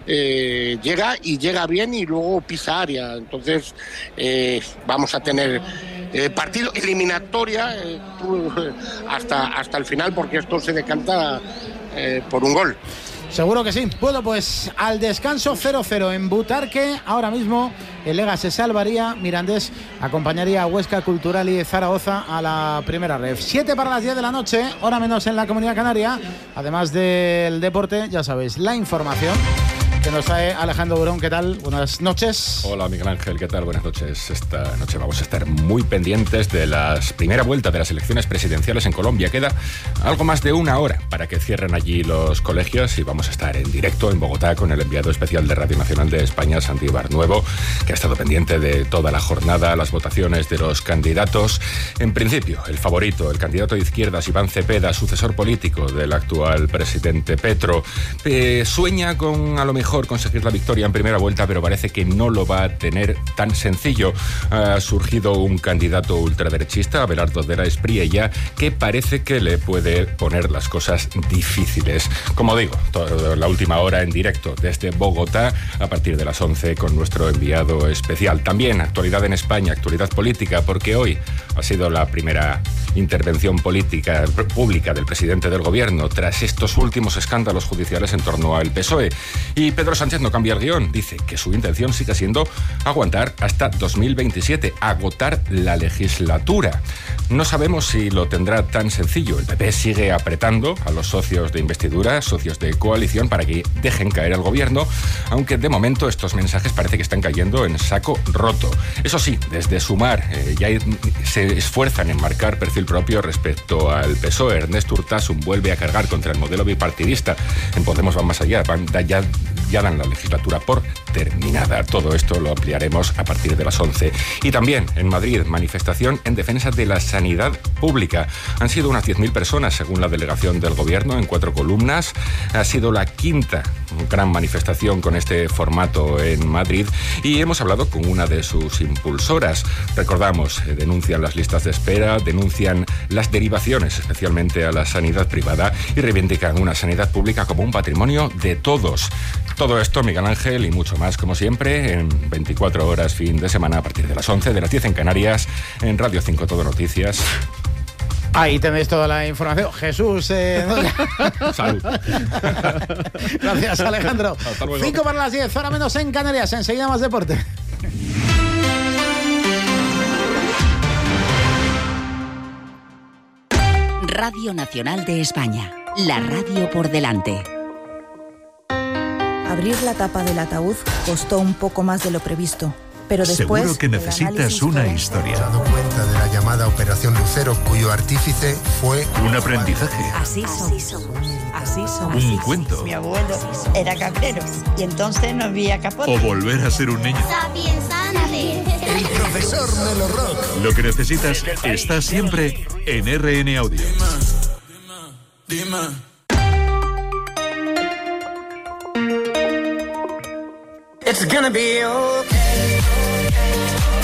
llega bien y luego pisa área. Entonces vamos a tener partido eliminatoria hasta el final, porque esto se decanta por un gol. Seguro que sí. Bueno, pues al descanso 0-0 en Butarque. Ahora mismo el Lega se salvaría. Mirandés acompañaría a Huesca, Cultural y Zaragoza a la primera ref. 7 para las 10 de la noche, hora menos en la Comunidad Canaria. Además del deporte, ya sabéis, la información que nos trae Alejandro Burón. ¿Qué tal? Buenas noches. Hola, Miguel Ángel. ¿Qué tal? Buenas noches. Esta noche vamos a estar muy pendientes de la primera vuelta de las elecciones presidenciales en Colombia. Queda algo más de una hora para que cierren allí los colegios y vamos a estar en directo en Bogotá con el enviado especial de Radio Nacional de España, Santi Barnuevo, que ha estado pendiente de toda la jornada, las votaciones de los candidatos. En principio, el favorito, el candidato de izquierdas, Iván Cepeda, sucesor político del actual presidente Petro, sueña con a lo mejor conseguir la victoria en primera vuelta, pero parece que no lo va a tener tan sencillo. Ha surgido un candidato ultraderechista, Abelardo de la Espriella, que parece que le puede poner las cosas difíciles. Como digo, toda la última hora en directo desde Bogotá a partir de las 11 con nuestro enviado especial. También actualidad en España, actualidad política, porque hoy ha sido la primera intervención política pública del presidente del gobierno tras estos últimos escándalos judiciales en torno al PSOE. Y Pedro Sánchez no cambia el guión. Dice que su intención sigue siendo aguantar hasta 2027, agotar la legislatura. No sabemos si lo tendrá tan sencillo. El PP sigue apretando a los socios de investidura, socios de coalición, para que dejen caer al gobierno, aunque de momento estos mensajes parece que están cayendo en saco roto. Eso sí, desde Sumar ya se esfuerzan en marcar perfil propio respecto al PSOE. Ernesto Urtasun vuelve a cargar contra el modelo bipartidista. En Podemos van más allá, ya dan la legislatura por terminada. Todo esto lo ampliaremos a partir de las 11. Y también en Madrid, manifestación en defensa de la sanidad pública. Han sido unas 10.000 personas, según la delegación del gobierno, en 4 columnas. Ha sido la quinta gran manifestación con este formato en Madrid y hemos hablado con una de sus impulsoras. Recordamos, denuncian las listas de espera, denuncian las derivaciones, especialmente a la sanidad privada, y reivindican una sanidad pública como un patrimonio de todos. Todo esto, Miguel Ángel, y mucho más, como siempre, en 24 horas fin de semana a partir de las 11, de las 10 en Canarias, en Radio 5 Todo Noticias. Ahí tenéis toda la información. Jesús. Salud. Gracias, Alejandro. 5 para las 10, hora menos en Canarias. Enseguida más deporte. Radio Nacional de España. La radio por delante. Abrir la tapa del ataúd costó un poco más de lo previsto, pero después... Seguro que necesitas una historia. He dado cuenta de la llamada Operación Lucero, cuyo artífice fue... Un aprendizaje. Así somos. Así somos. Un cuento. Mi abuelo era cabrero y entonces no había capote. O volver a ser un niño. El profesor Melo Rock. Lo que necesitas está siempre en RN Audio. Dime. It's gonna be okay.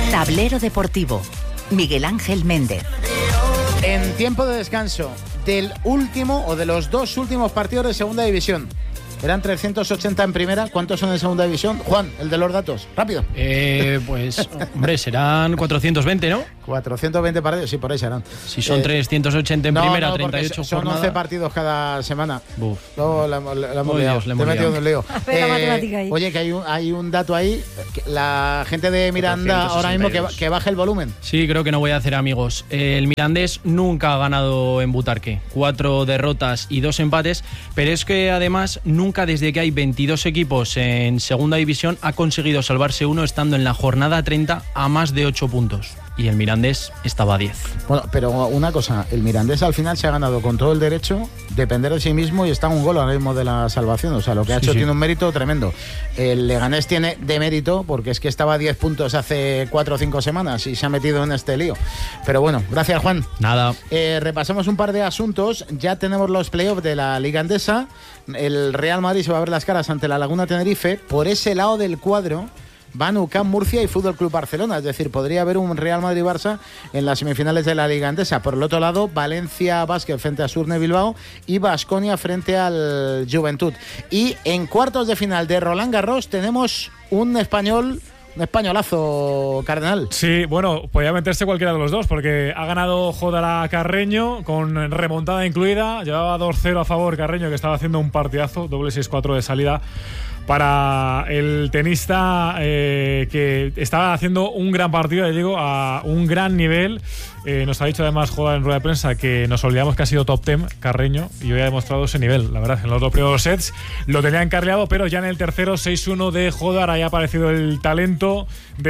Tablero Deportivo. Miguel Ángel Méndez. En tiempo de descanso del último o de los 2 últimos partidos de Segunda División. Eran 380 en primera. ¿Cuántos son en Segunda División? Juan, el de los datos. Rápido. Pues, hombre, serán 420, ¿no? 420 partidos, sí, por ahí serán. Si son 380 en primera, 38 son jornadas. 11 partidos cada semana. Buf. Luego la hemos liado. Te he metido en un lío. La matemática ahí. Oye, que hay un dato ahí. La gente de Miranda ahora mismo que baje el volumen. Sí, creo que no voy a hacer amigos. El Mirandés nunca ha ganado en Butarque. 4 derrotas y 2 empates. Pero es que además nunca desde que hay 22 equipos en Segunda División ha conseguido salvarse uno estando en la jornada 30 a más de 8 puntos. Y el Mirandés estaba a 10. Bueno, pero una cosa, el Mirandés al final se ha ganado con todo el derecho de depender de sí mismo y está a un gol ahora mismo de la salvación. O sea, lo que ha hecho tiene un mérito tremendo. El Leganés tiene de mérito porque es que estaba a 10 puntos hace 4 o 5 semanas y se ha metido en este lío. Pero bueno, gracias, Juan. Nada. Repasamos un par de asuntos. Ya tenemos los playoffs de la Liga Endesa. El Real Madrid se va a ver las caras ante la Laguna Tenerife. Por ese lado del cuadro van UCAM Murcia y Fútbol Club Barcelona, es decir, podría haber un Real Madrid-Barça en las semifinales de la Liga Endesa. Por el otro lado, Valencia Basket frente a Surne Bilbao y Baskonia frente al Juventud. Y en cuartos de final de Roland Garros tenemos un españolazo, Cardenal. Sí, bueno, podía meterse cualquiera de los dos, porque ha ganado Jodar a Carreño con remontada incluida. Llevaba 2-0 a favor Carreño, que estaba haciendo un partidazo, doble 6-4 de salida para el tenista que estaba haciendo un gran partido, ya digo, a un gran nivel. Nos ha dicho además Jodar en rueda de prensa que nos olvidamos que ha sido top 10 Carreño y hoy ha demostrado ese nivel. La verdad, en los 2 primeros sets lo tenía encarriado, pero ya en el tercero 6-1 de Jodar ahí ha aparecido el talento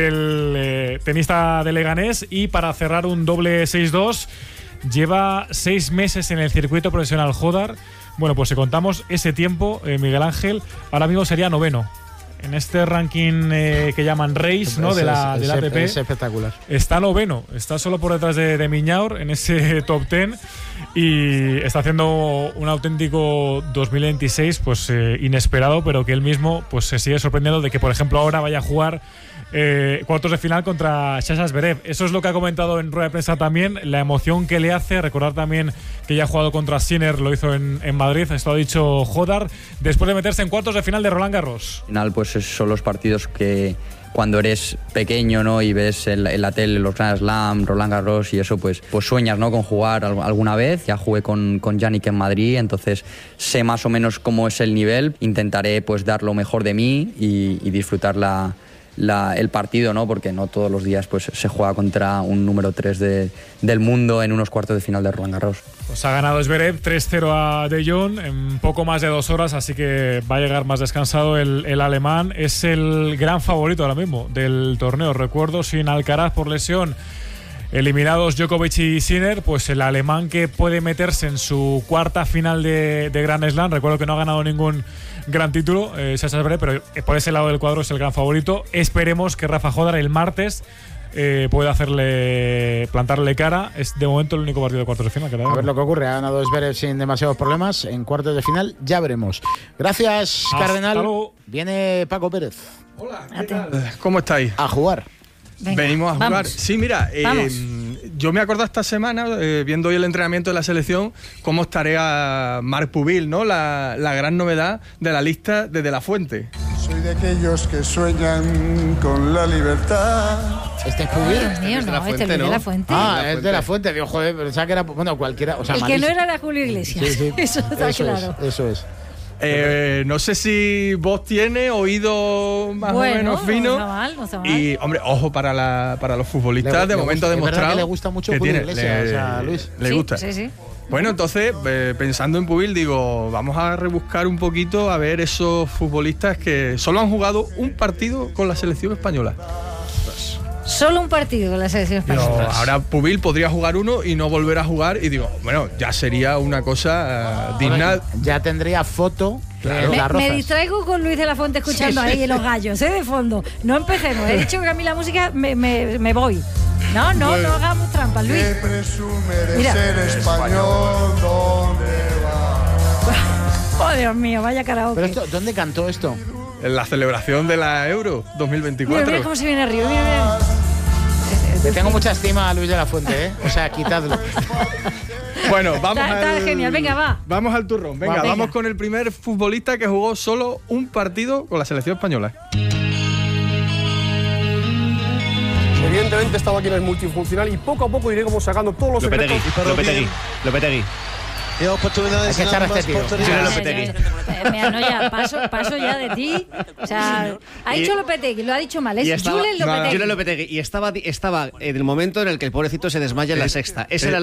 del tenista de Leganés. Y para cerrar un doble 6-2, lleva 6 meses en el circuito profesional Jodar. Bueno, pues si contamos ese tiempo, Miguel Ángel, ahora mismo sería 9º. En este ranking que llaman Race, ¿no? de la ATP. Es espectacular. Está 9º, está solo por detrás de Miñaur en ese top 10 y está haciendo un auténtico 2026 pues inesperado, pero que él mismo pues se sigue sorprendiendo de que, por ejemplo, ahora vaya a jugar cuartos de final contra Sasha Zverev. Eso es lo que ha comentado en rueda de prensa también, la emoción que le hace. Recordar también que ya ha jugado contra Sinner, lo hizo en Madrid. Esto ha dicho Jodar después de meterse en cuartos de final de Roland Garros. Al final pues son los partidos que cuando eres pequeño, ¿no? Y ves en la tele los Grand Slam, Roland Garros y eso, pues sueñas, ¿no? Con jugar alguna vez. Ya jugué con Yannick en Madrid, entonces sé más o menos cómo es el nivel. Intentaré pues dar lo mejor de mí y disfrutar el partido, ¿no? Porque no todos los días pues se juega contra un número 3 del mundo en unos cuartos de final de Roland Garros. Pues ha ganado Zverev 3-0 a De Jong en poco más de 2 horas, así que va a llegar más descansado el alemán. Es el gran favorito ahora mismo del torneo. Recuerdo, sin Alcaraz por lesión, eliminados Djokovic y Sinner, pues el alemán que puede meterse en su cuarta final de Grand Slam. Recuerdo que no ha ganado ningún gran título, Sasha Zverev, pero por ese lado del cuadro es el gran favorito. Esperemos que Rafa Jodar el martes pueda plantarle cara. Es de momento el único partido de cuartos de final que a ver lo que ocurre. Ha ganado Zverev sin demasiados problemas. En cuartos de final ya veremos. Gracias, Cardenal. Luego. Viene Paco Pérez. Hola, ¿qué tal? ¿Cómo estáis? A jugar. Venga, venimos a jugar. Vamos. Sí, mira, yo me acuerdo esta semana, viendo hoy el entrenamiento de la selección, cómo estaré a Marc Pubil, ¿no? La gran novedad de la lista de la Fuente. Soy de aquellos que sueñan con la libertad. Este es Pubil. Dios mío, no, este es de la Fuente. Ah, es de la Fuente. Digo, joder, pensaba que era, bueno, cualquiera. O sea, el que no era Julio Iglesias. Sí. Eso está claro. Eso es. No sé si vos tienes oído más o menos fino. No está mal. Y, hombre, ojo para los futbolistas, de momento ha demostrado que le gusta mucho Julio Iglesias, o sea, Luis. Le gusta. Sí. Bueno, entonces, pensando en Pubil, digo, vamos a rebuscar un poquito a ver esos futbolistas que solo han jugado un partido con la selección española. Solo un partido con la selección española. Ahora Pubil podría jugar uno y no volver a jugar y digo, bueno, ya sería una cosa digna. Ya tendría foto. Claro. Me distraigo con Luis de la Fuente escuchando ahí los gallos, de fondo. No empecemos. He dicho que a mí la música me voy. No hagamos trampas, Luis. Que presume de ser español, ¿dónde va? Oh, Dios mío, vaya karaoke. Pero esto, ¿dónde cantó esto? En la celebración de la Euro 2024. Mira cómo se viene arriba, mira. Le tengo mucha estima a Luis de la Fuente, ¿eh? O sea, quitadlo. Bueno, vamos Está genial, venga, va. Vamos al turrón, venga, vamos con el primer futbolista que jugó solo un partido con la selección española. Evidentemente esta máquina es multifuncional y poco a poco iremos sacando todos los secretos. Lopetegui. Hay que echar a este tío. Mira, no, ya, paso ya de ti. O sea, ha dicho Lopetegui, lo ha dicho mal. Es Julen Lopetegui. Julen Lopetegui. Y estaba en el momento en el que el pobrecito se desmaya en la sexta. Esa era